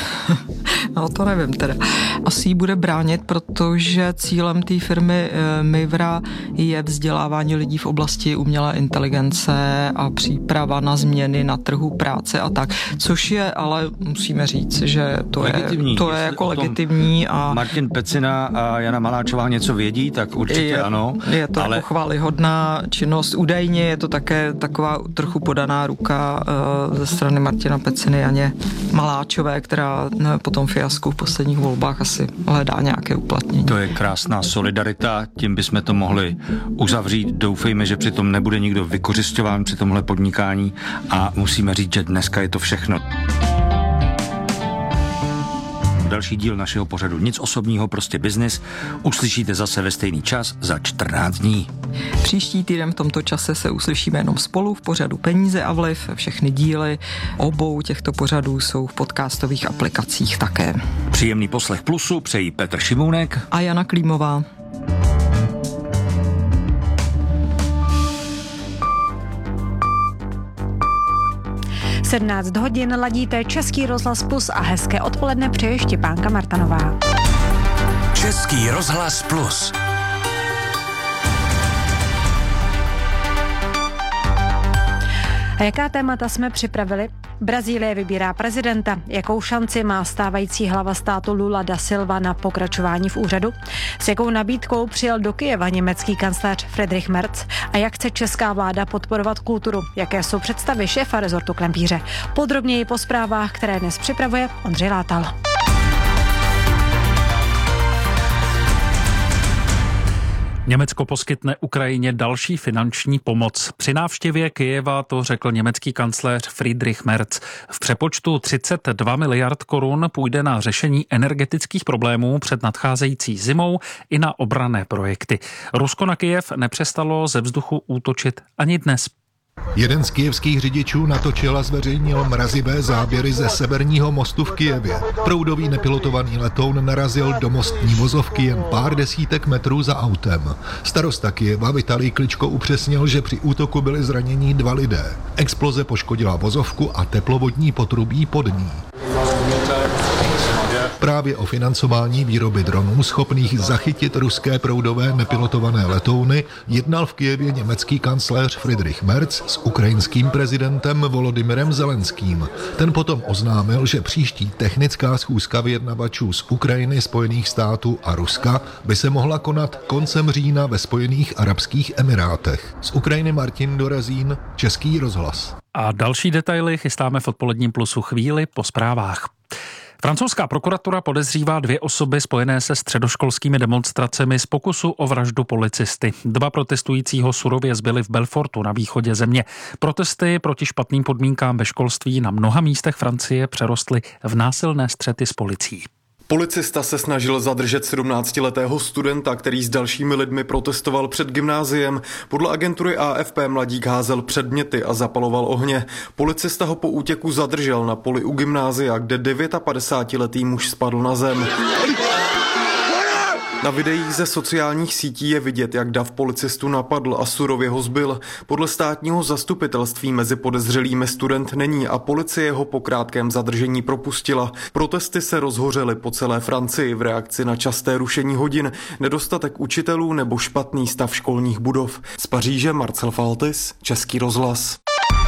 No to nevím teda. Asi ji bude bránit, protože cílem té firmy Mivra je vzdělávání lidí v oblasti umělé inteligence a příprava na změny na trhu práce a tak. Což je, ale musíme říct, že to legitimní. je, to je jako legitimní. A Martin Pecina a Jana Maláčová něco vědí, tak určitě je, ano. Je to ale... jako chvályhodná činnost. Údajně je to také taková trochu podaná ruka ze strany Martina Peciny Janě Maláčové, která po tom fiasku v posledních volbách asi hledá nějaké uplatnění. To je krásná solidarita, tím bychom to mohli uzavřít. Doufejme, že přitom nebude nikdo vykořisťován při tomhle podnikání a musíme říct, že dneska je to všechno. Další díl našeho pořadu Nic osobního, prostě biznis uslyšíte zase ve stejný čas za čtrnáct dní. Příští týden v tomto čase se uslyšíme jenom spolu v pořadu Peníze a vliv. Všechny díly obou těchto pořadů jsou v podcastových aplikacích také. Příjemný poslech Plusu přejí Petr Šimůnek a Jana Klímová. sedmnáct hodin ladíte Český rozhlas Plus a hezké odpoledne přeje Štěpánka Martanová. Český rozhlas Plus. A jaká témata jsme připravili? Brazílie vybírá prezidenta. Jakou šanci má stávající hlava státu Lula da Silva na pokračování v úřadu? S jakou nabídkou přijel do Kyjeva německý kancléř Friedrich Merz? A jak chce česká vláda podporovat kulturu? Jaké jsou představy šéfa rezortu Klempíře? Podrobněji po zprávách, které dnes připravuje Ondřej Látal. Německo poskytne Ukrajině další finanční pomoc. Při návštěvě Kyjeva to řekl německý kancléř Friedrich Merz. V přepočtu třicet dva miliard korun půjde na řešení energetických problémů před nadcházející zimou i na obranné projekty. Rusko na Kyjev nepřestalo ze vzduchu útočit ani dnes. Jeden z kyjevských řidičů natočil a zveřejnil mrazivé záběry ze Severního mostu v Kyjevě. Proudový nepilotovaný letoun narazil do mostní vozovky jen pár desítek metrů za autem. Starosta Kyjeva Vitalij Kličko upřesnil, že při útoku byli zranění dva lidé. Exploze poškodila vozovku a teplovodní potrubí pod ní. Právě o financování výroby dronů schopných zachytit ruské proudové nepilotované letouny jednal v Kyjevě německý kancléř Friedrich Merz s ukrajinským prezidentem Volodymyrem Zelenským. Ten potom oznámil, že příští technická schůzka vyjednavačů z Ukrajiny, Spojených států a Ruska by se mohla konat koncem října ve Spojených arabských emirátech. Z Ukrajiny Martin Dorazín, Český rozhlas. A další detaily chystáme v odpoledním plusu chvíli po zprávách. Francouzská prokuratura podezřívá dvě osoby spojené se středoškolskými demonstracemi z pokusu o vraždu policisty. Dva protestujícího surově zbyli v Belfortu na východě země. Protesty proti špatným podmínkám ve školství na mnoha místech Francie přerostly v násilné střety s policií. Policista se snažil zadržet sedmnáctiletého studenta, který s dalšími lidmi protestoval před gymnáziem. Podle agentury A F P mladík házel předměty a zapaloval ohně. Policista ho po útěku zadržel na poli u gymnázia, kde padesátdevítiletý muž spadl na zem. Na videích ze sociálních sítí je vidět, jak dav policistu napadl a surově ho zbil. Podle státního zastupitelství mezi podezřelými student není a policie ho po krátkém zadržení propustila. Protesty se rozhořely po celé Francii v reakci na časté rušení hodin, nedostatek učitelů nebo špatný stav školních budov. Z Paříže Marcel Faltis, Český rozhlas.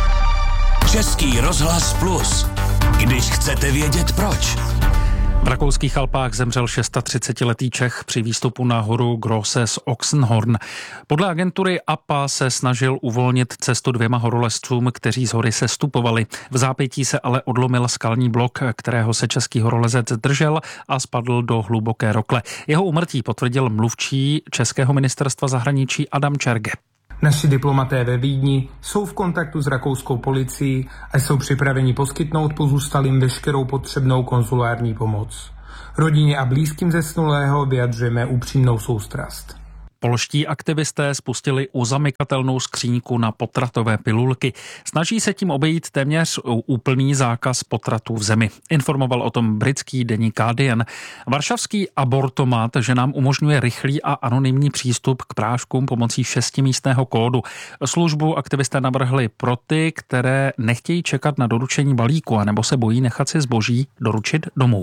Český rozhlas plus. Když chcete vědět proč. V rakouských Alpách zemřel třicetišestiletý Čech při výstupu na horu Grosses Oxenhorn. Podle agentury A P A se snažil uvolnit cestu dvěma horolezcům, kteří z hory sestupovali. V zápětí se ale odlomil skalní blok, kterého se český horolezec držel a spadl do hluboké rokle. Jeho úmrtí potvrdil mluvčí českého ministerstva zahraničí Adam Čerge. Naši diplomaté ve Vídni jsou v kontaktu s rakouskou policií a jsou připraveni poskytnout pozůstalým veškerou potřebnou konzulární pomoc. Rodině a blízkým zesnulého vyjadřujeme upřímnou soustrast. Polští aktivisté spustili uzamykatelnou skříňku na potratové pilulky. Snaží se tím obejít téměř úplný zákaz potratů v zemi. Informoval o tom britský deník Guardian. Varšavský abortomat, že nám umožňuje rychlý a anonymní přístup k práškům pomocí šestimístného kódu. Službu aktivisté navrhli pro ty, které nechtějí čekat na doručení balíku anebo se bojí nechat si zboží doručit domů.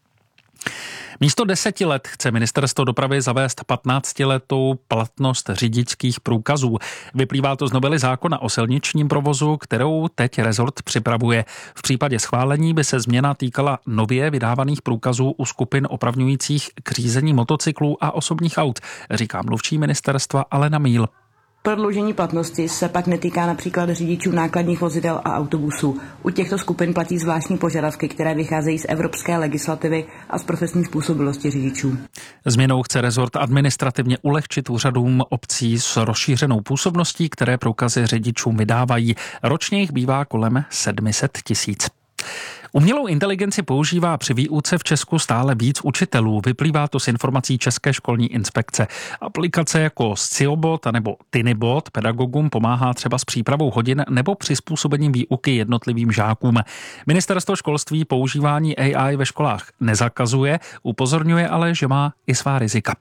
Místo deseti let chce ministerstvo dopravy zavést patnáctiletou platnost řidičských průkazů. Vyplývá to z novely zákona o silničním provozu, kterou teď rezort připravuje. V případě schválení by se změna týkala nově vydávaných průkazů u skupin opravňujících k řízení motocyklů a osobních aut, říká mluvčí ministerstva Alena Míl. Prodloužení platnosti se pak netýká například řidičů nákladních vozidel a autobusů. U těchto skupin platí zvláštní požadavky, které vycházejí z evropské legislativy a z profesní způsobilosti řidičů. Změnou chce rezort administrativně ulehčit úřadům obcí s rozšířenou působností, které průkazy řidičům vydávají. Ročně jich bývá kolem sedm set tisíc. Umělou inteligenci používá při výuce v Česku stále víc učitelů. Vyplývá to z informací České školní inspekce. Aplikace jako Sciobot nebo Tinybot pedagogům pomáhá třeba s přípravou hodin nebo přizpůsobením výuky jednotlivým žákům. Ministerstvo školství používání A I ve školách nezakazuje, upozorňuje ale, že má i svá rizika.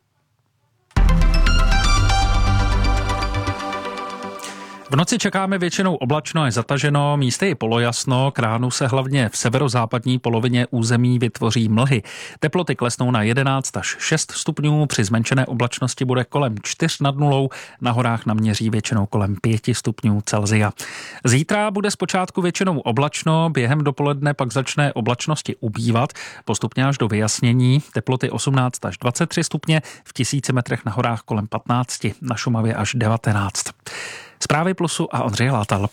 V noci čekáme většinou oblačno a zataženo, místy je polojasno, k ránu se hlavně v severozápadní polovině území vytvoří mlhy. Teploty klesnou na jedenáct až šest stupňů, při zmenšené oblačnosti bude kolem čtyř nad nulou, na horách naměří většinou kolem pět stupňů Celsia. Zítra bude zpočátku většinou oblačno, během dopoledne pak začne oblačnosti ubývat, postupně až do vyjasnění, teploty osmnáct až dvacet tři stupně, v tisíci metrech na horách kolem patnáct, na Šumavě až devatenáct. Zprávy Plusu a Ondřej Látal.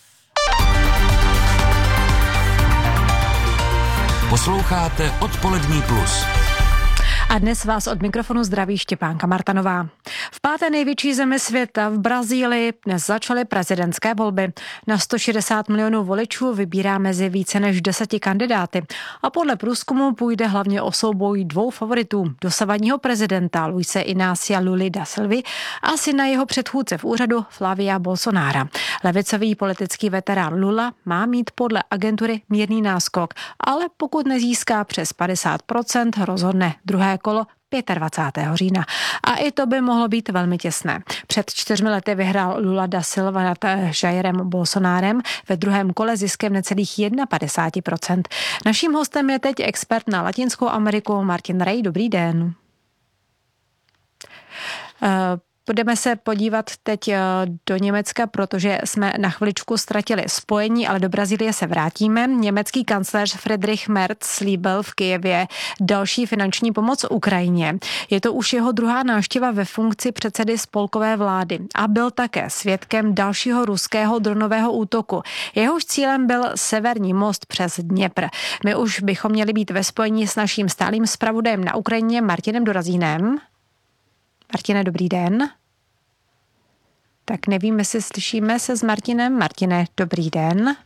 Posloucháte Odpolední plus. A dnes vás od mikrofonu zdraví Štěpánka Martanová. V páté největší zemi světa v Brazílii dnes začaly prezidentské volby. Na sto šedesát milionů voličů vybírá mezi více než deseti kandidáty. A podle průzkumu půjde hlavně o souboj dvou favoritů. Dosavadního prezidenta Luise Inácia Luli da Silvy a syna jeho předchůdce v úřadu Flavia Bolsonara. Levicový politický veterán Lula má mít podle agentury mírný náskok, ale pokud nezíská přes padesát procent, rozhodne druhé kolo dvacátého pátého října. A i to by mohlo být velmi těsné. Před čtyřmi lety vyhrál Lula da Silva nad Jairem Bolsonárem ve druhém kole ziskem necelých padesát jedna procent. Naším hostem je teď expert na Latinskou Ameriku Martin Rej. Dobrý den. Uh, Budeme se podívat teď do Německa, protože jsme na chviličku ztratili spojení, ale do Brazílie se vrátíme. Německý kancléř Friedrich Merz slíbil v Kyjevě další finanční pomoc Ukrajině. Je to už jeho druhá návštěva ve funkci předsedy spolkové vlády a byl také svědkem dalšího ruského dronového útoku. Jehož cílem byl severní most přes Dněpr. My už bychom měli být ve spojení s naším stálým zpravodajem na Ukrajině Martinem Dorazínem. Martine, dobrý den. Tak nevím, jestli slyšíme se s Martinem. Martine, dobrý den.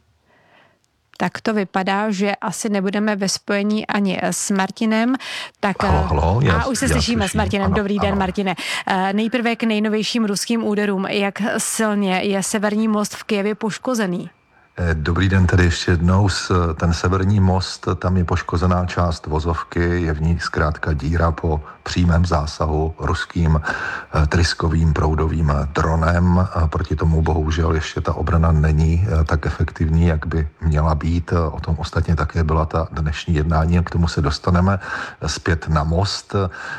Tak to vypadá, že asi nebudeme ve spojení ani s Martinem. Tak, halo, halo, já, a už se já slyšíme slyším, s Martinem. ano, Dobrý den, ano. Martine. Nejprve k nejnovějším ruským úderům. Jak silně je severní most v Kyjevě poškozený? Dobrý den tedy ještě jednou. Ten severní most, tam je poškozená část vozovky, je v ní zkrátka díra po přímém zásahu ruským tryskovým proudovým dronem. Proti tomu bohužel ještě ta obrana není tak efektivní, jak by měla být. O tom ostatně také byla ta dnešní jednání, k tomu se dostaneme zpět na most.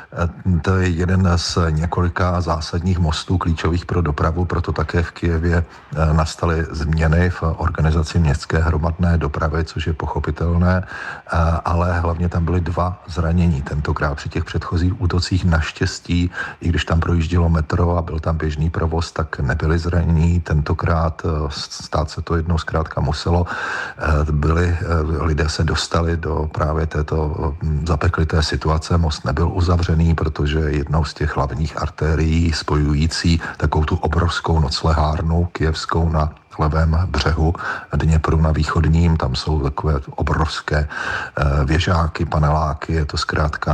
To je jeden z několika zásadních mostů klíčových pro dopravu, proto také v Kyjevě nastaly změny v organizaci městské hromadné dopravy, což je pochopitelné, ale hlavně tam byly dva zranění. Tentokrát při těch předchozích útocích naštěstí, i když tam projíždělo metro a byl tam běžný provoz, tak nebyli zranění. Tentokrát stát se to jednou zkrátka muselo. Byli, lidé se dostali do právě této zapeklité situace. Most nebyl uzavřený, protože jednou z těch hlavních artérií spojující takovou tu obrovskou noclehárnu kyjevskou na levém břehu Dněpru na východním, tam jsou takové obrovské věžáky, paneláky, je to zkrátka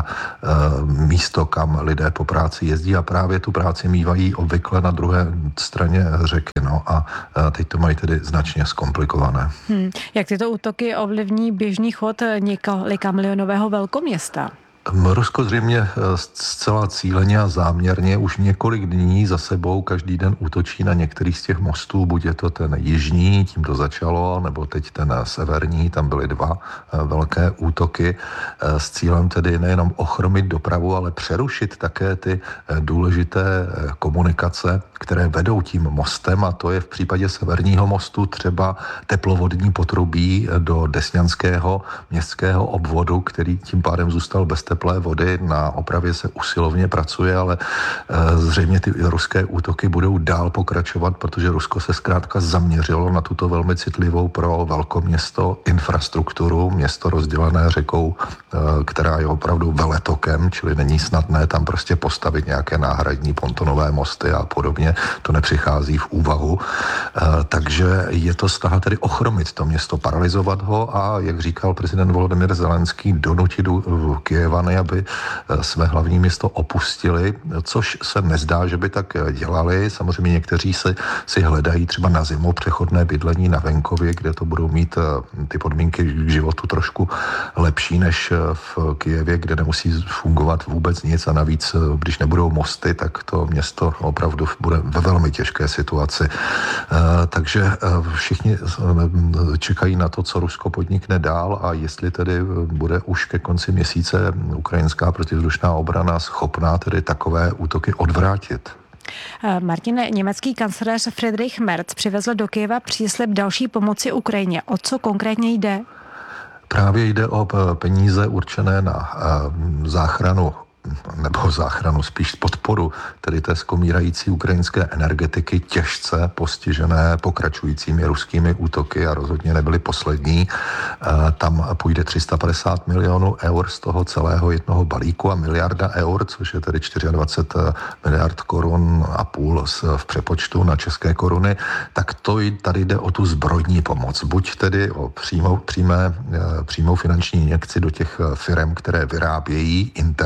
místo, kam lidé po práci jezdí a právě tu práci mívají obvykle na druhé straně řeky, no a teď to mají tedy značně zkomplikované. Hmm. Jak tyto útoky ovlivní běžný chod několika milionového velkoměsta? Rusko zřejmě zcela cíleně a záměrně už několik dní za sebou každý den útočí na některý z těch mostů, buď je to ten jižní, tím to začalo, nebo teď ten severní, tam byly dva velké útoky s cílem tedy nejenom ochromit dopravu, ale přerušit také ty důležité komunikace, které vedou tím mostem, a to je v případě severního mostu třeba teplovodní potrubí do Desňanského městského obvodu, který tím pádem zůstal bez teplé vody. Na opravě se usilovně pracuje, ale zřejmě ty ruské útoky budou dál pokračovat, protože Rusko se zkrátka zaměřilo na tuto velmi citlivou pro velkoměsto infrastrukturu, město rozdělené řekou, která je opravdu veletokem, čili není snadné tam prostě postavit nějaké náhradní pontonové mosty a podobně. To nepřichází v úvahu. Takže je to snaha tedy ochromit to město, paralyzovat ho a, jak říkal prezident Volodymyr Zelenský, donutit Kyjevany, aby své hlavní město opustili, což se nezdá, že by tak dělali. Samozřejmě někteří si, si hledají třeba na zimu přechodné bydlení na venkově, kde to budou mít ty podmínky k životu trošku lepší než v Kyjevě, kde nemusí fungovat vůbec nic a navíc, když nebudou mosty, tak to město opravdu bude ve velmi těžké situaci. Takže všichni čekají na to, co Rusko podnikne dál a jestli tedy bude už ke konci měsíce ukrajinská protivzdušná obrana schopná tedy takové útoky odvrátit. Martine, německý kancléř Friedrich Merz přivezl do Kyjeva příslib další pomoci Ukrajině. O co konkrétně jde? Právě jde o peníze určené na záchranu nebo záchranu, spíš podporu, tedy té skomírající ukrajinské energetiky, těžce postižené pokračujícími ruskými útoky a rozhodně nebyly poslední. Tam půjde tři sta padesát milionů eur z toho celého jednoho balíku a miliarda eur, což je tedy dvacet čtyři miliard korun a půl v přepočtu na české koruny, tak to tady jde o tu zbrojní pomoc. Buď tedy o přímou, přímé, přímou finanční injekci do těch firem, které vyrábějí interceptory,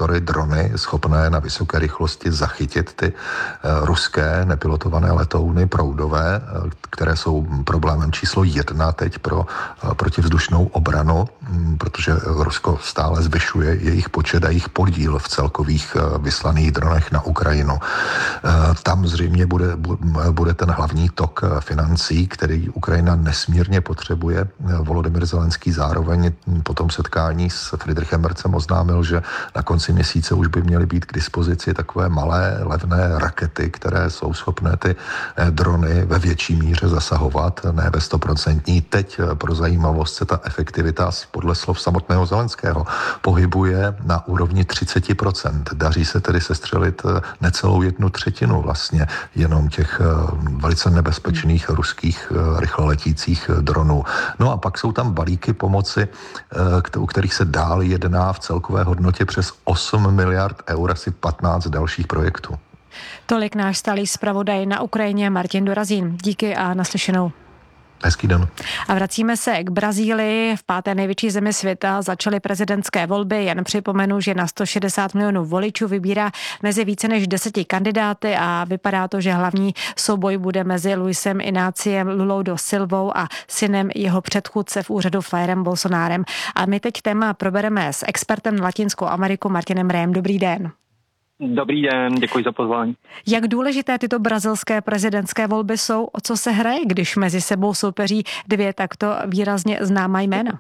transponory, drony, schopné na vysoké rychlosti zachytit ty ruské nepilotované letouny proudové, které jsou problémem číslo jedna teď pro protivzdušnou obranu, protože Rusko stále zvyšuje jejich počet a jejich podíl v celkových vyslaných dronech na Ukrajinu. Tam zřejmě bude, bude ten hlavní tok financí, který Ukrajina nesmírně potřebuje. Volodymyr Zelenský zároveň po tom setkání s Friedrichem Merzem oznámil, že na konci měsíce už by měly být k dispozici takové malé, levné rakety, které jsou schopné ty drony ve větší míře zasahovat, ne ve stoprocentní. Teď pro zajímavost se ta efektivita podle slov samotného Zelenského pohybuje na úrovni třicet procent. Daří se tedy sestřelit necelou jednu třetinu vlastně jenom těch velice nebezpečných ruských rychloletících dronů. No a pak jsou tam balíky pomoci, u kterých se dál jedná v celkové hodnotě přes osm miliard eur, asi patnáct dalších projektů. Tolik náš stálý zpravodaj na Ukrajině Martin Dorazín. Díky a naslyšenou. Hezký den. A vracíme se k Brazílii. V páté největší zemi světa začaly prezidentské volby. Jen připomenu, že na sto šedesát milionů voličů vybírá mezi více než deseti kandidáty a vypadá to, že hlavní souboj bude mezi Luisem Ináciem Lulou do Silvou a synem jeho předchůdce v úřadu Jairem Bolsonárem. A my teď téma probereme s expertem na Latinskou Ameriku Martinem Rejem. Dobrý den. Dobrý den, děkuji za pozvání. Jak důležité tyto brazilské prezidentské volby jsou? O co se hraje, když mezi sebou soupeří dvě takto výrazně známá jména?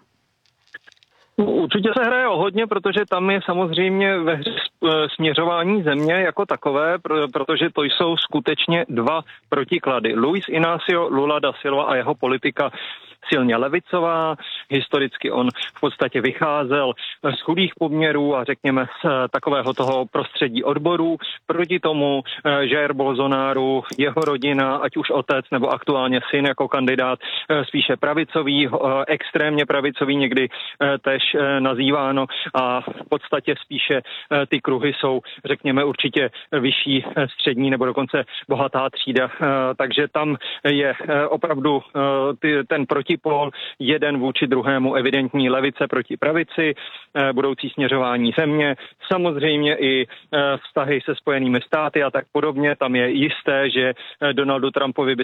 Určitě se hraje o hodně, protože tam je samozřejmě ve hře směřování země jako takové, protože to jsou skutečně dva protiklady. Luis Inácio Lula da Silva a jeho politika silně levicová. Historicky on v podstatě vycházel z chudých poměrů a řekněme z takového toho prostředí odborů. Proti tomu Jair Bolsonaro, jeho rodina, ať už otec nebo aktuálně syn jako kandidát, spíše pravicový, extrémně pravicový, někdy tež nazýváno a v podstatě spíše ty kruhy jsou, řekněme, určitě vyšší střední nebo dokonce bohatá třída. Takže tam je opravdu ten proti pol, jeden vůči druhému, evidentní levice proti pravici, budoucí směřování země, samozřejmě i vztahy se Spojenými státy a tak podobně. Tam je jisté, že Donaldu Trumpovi by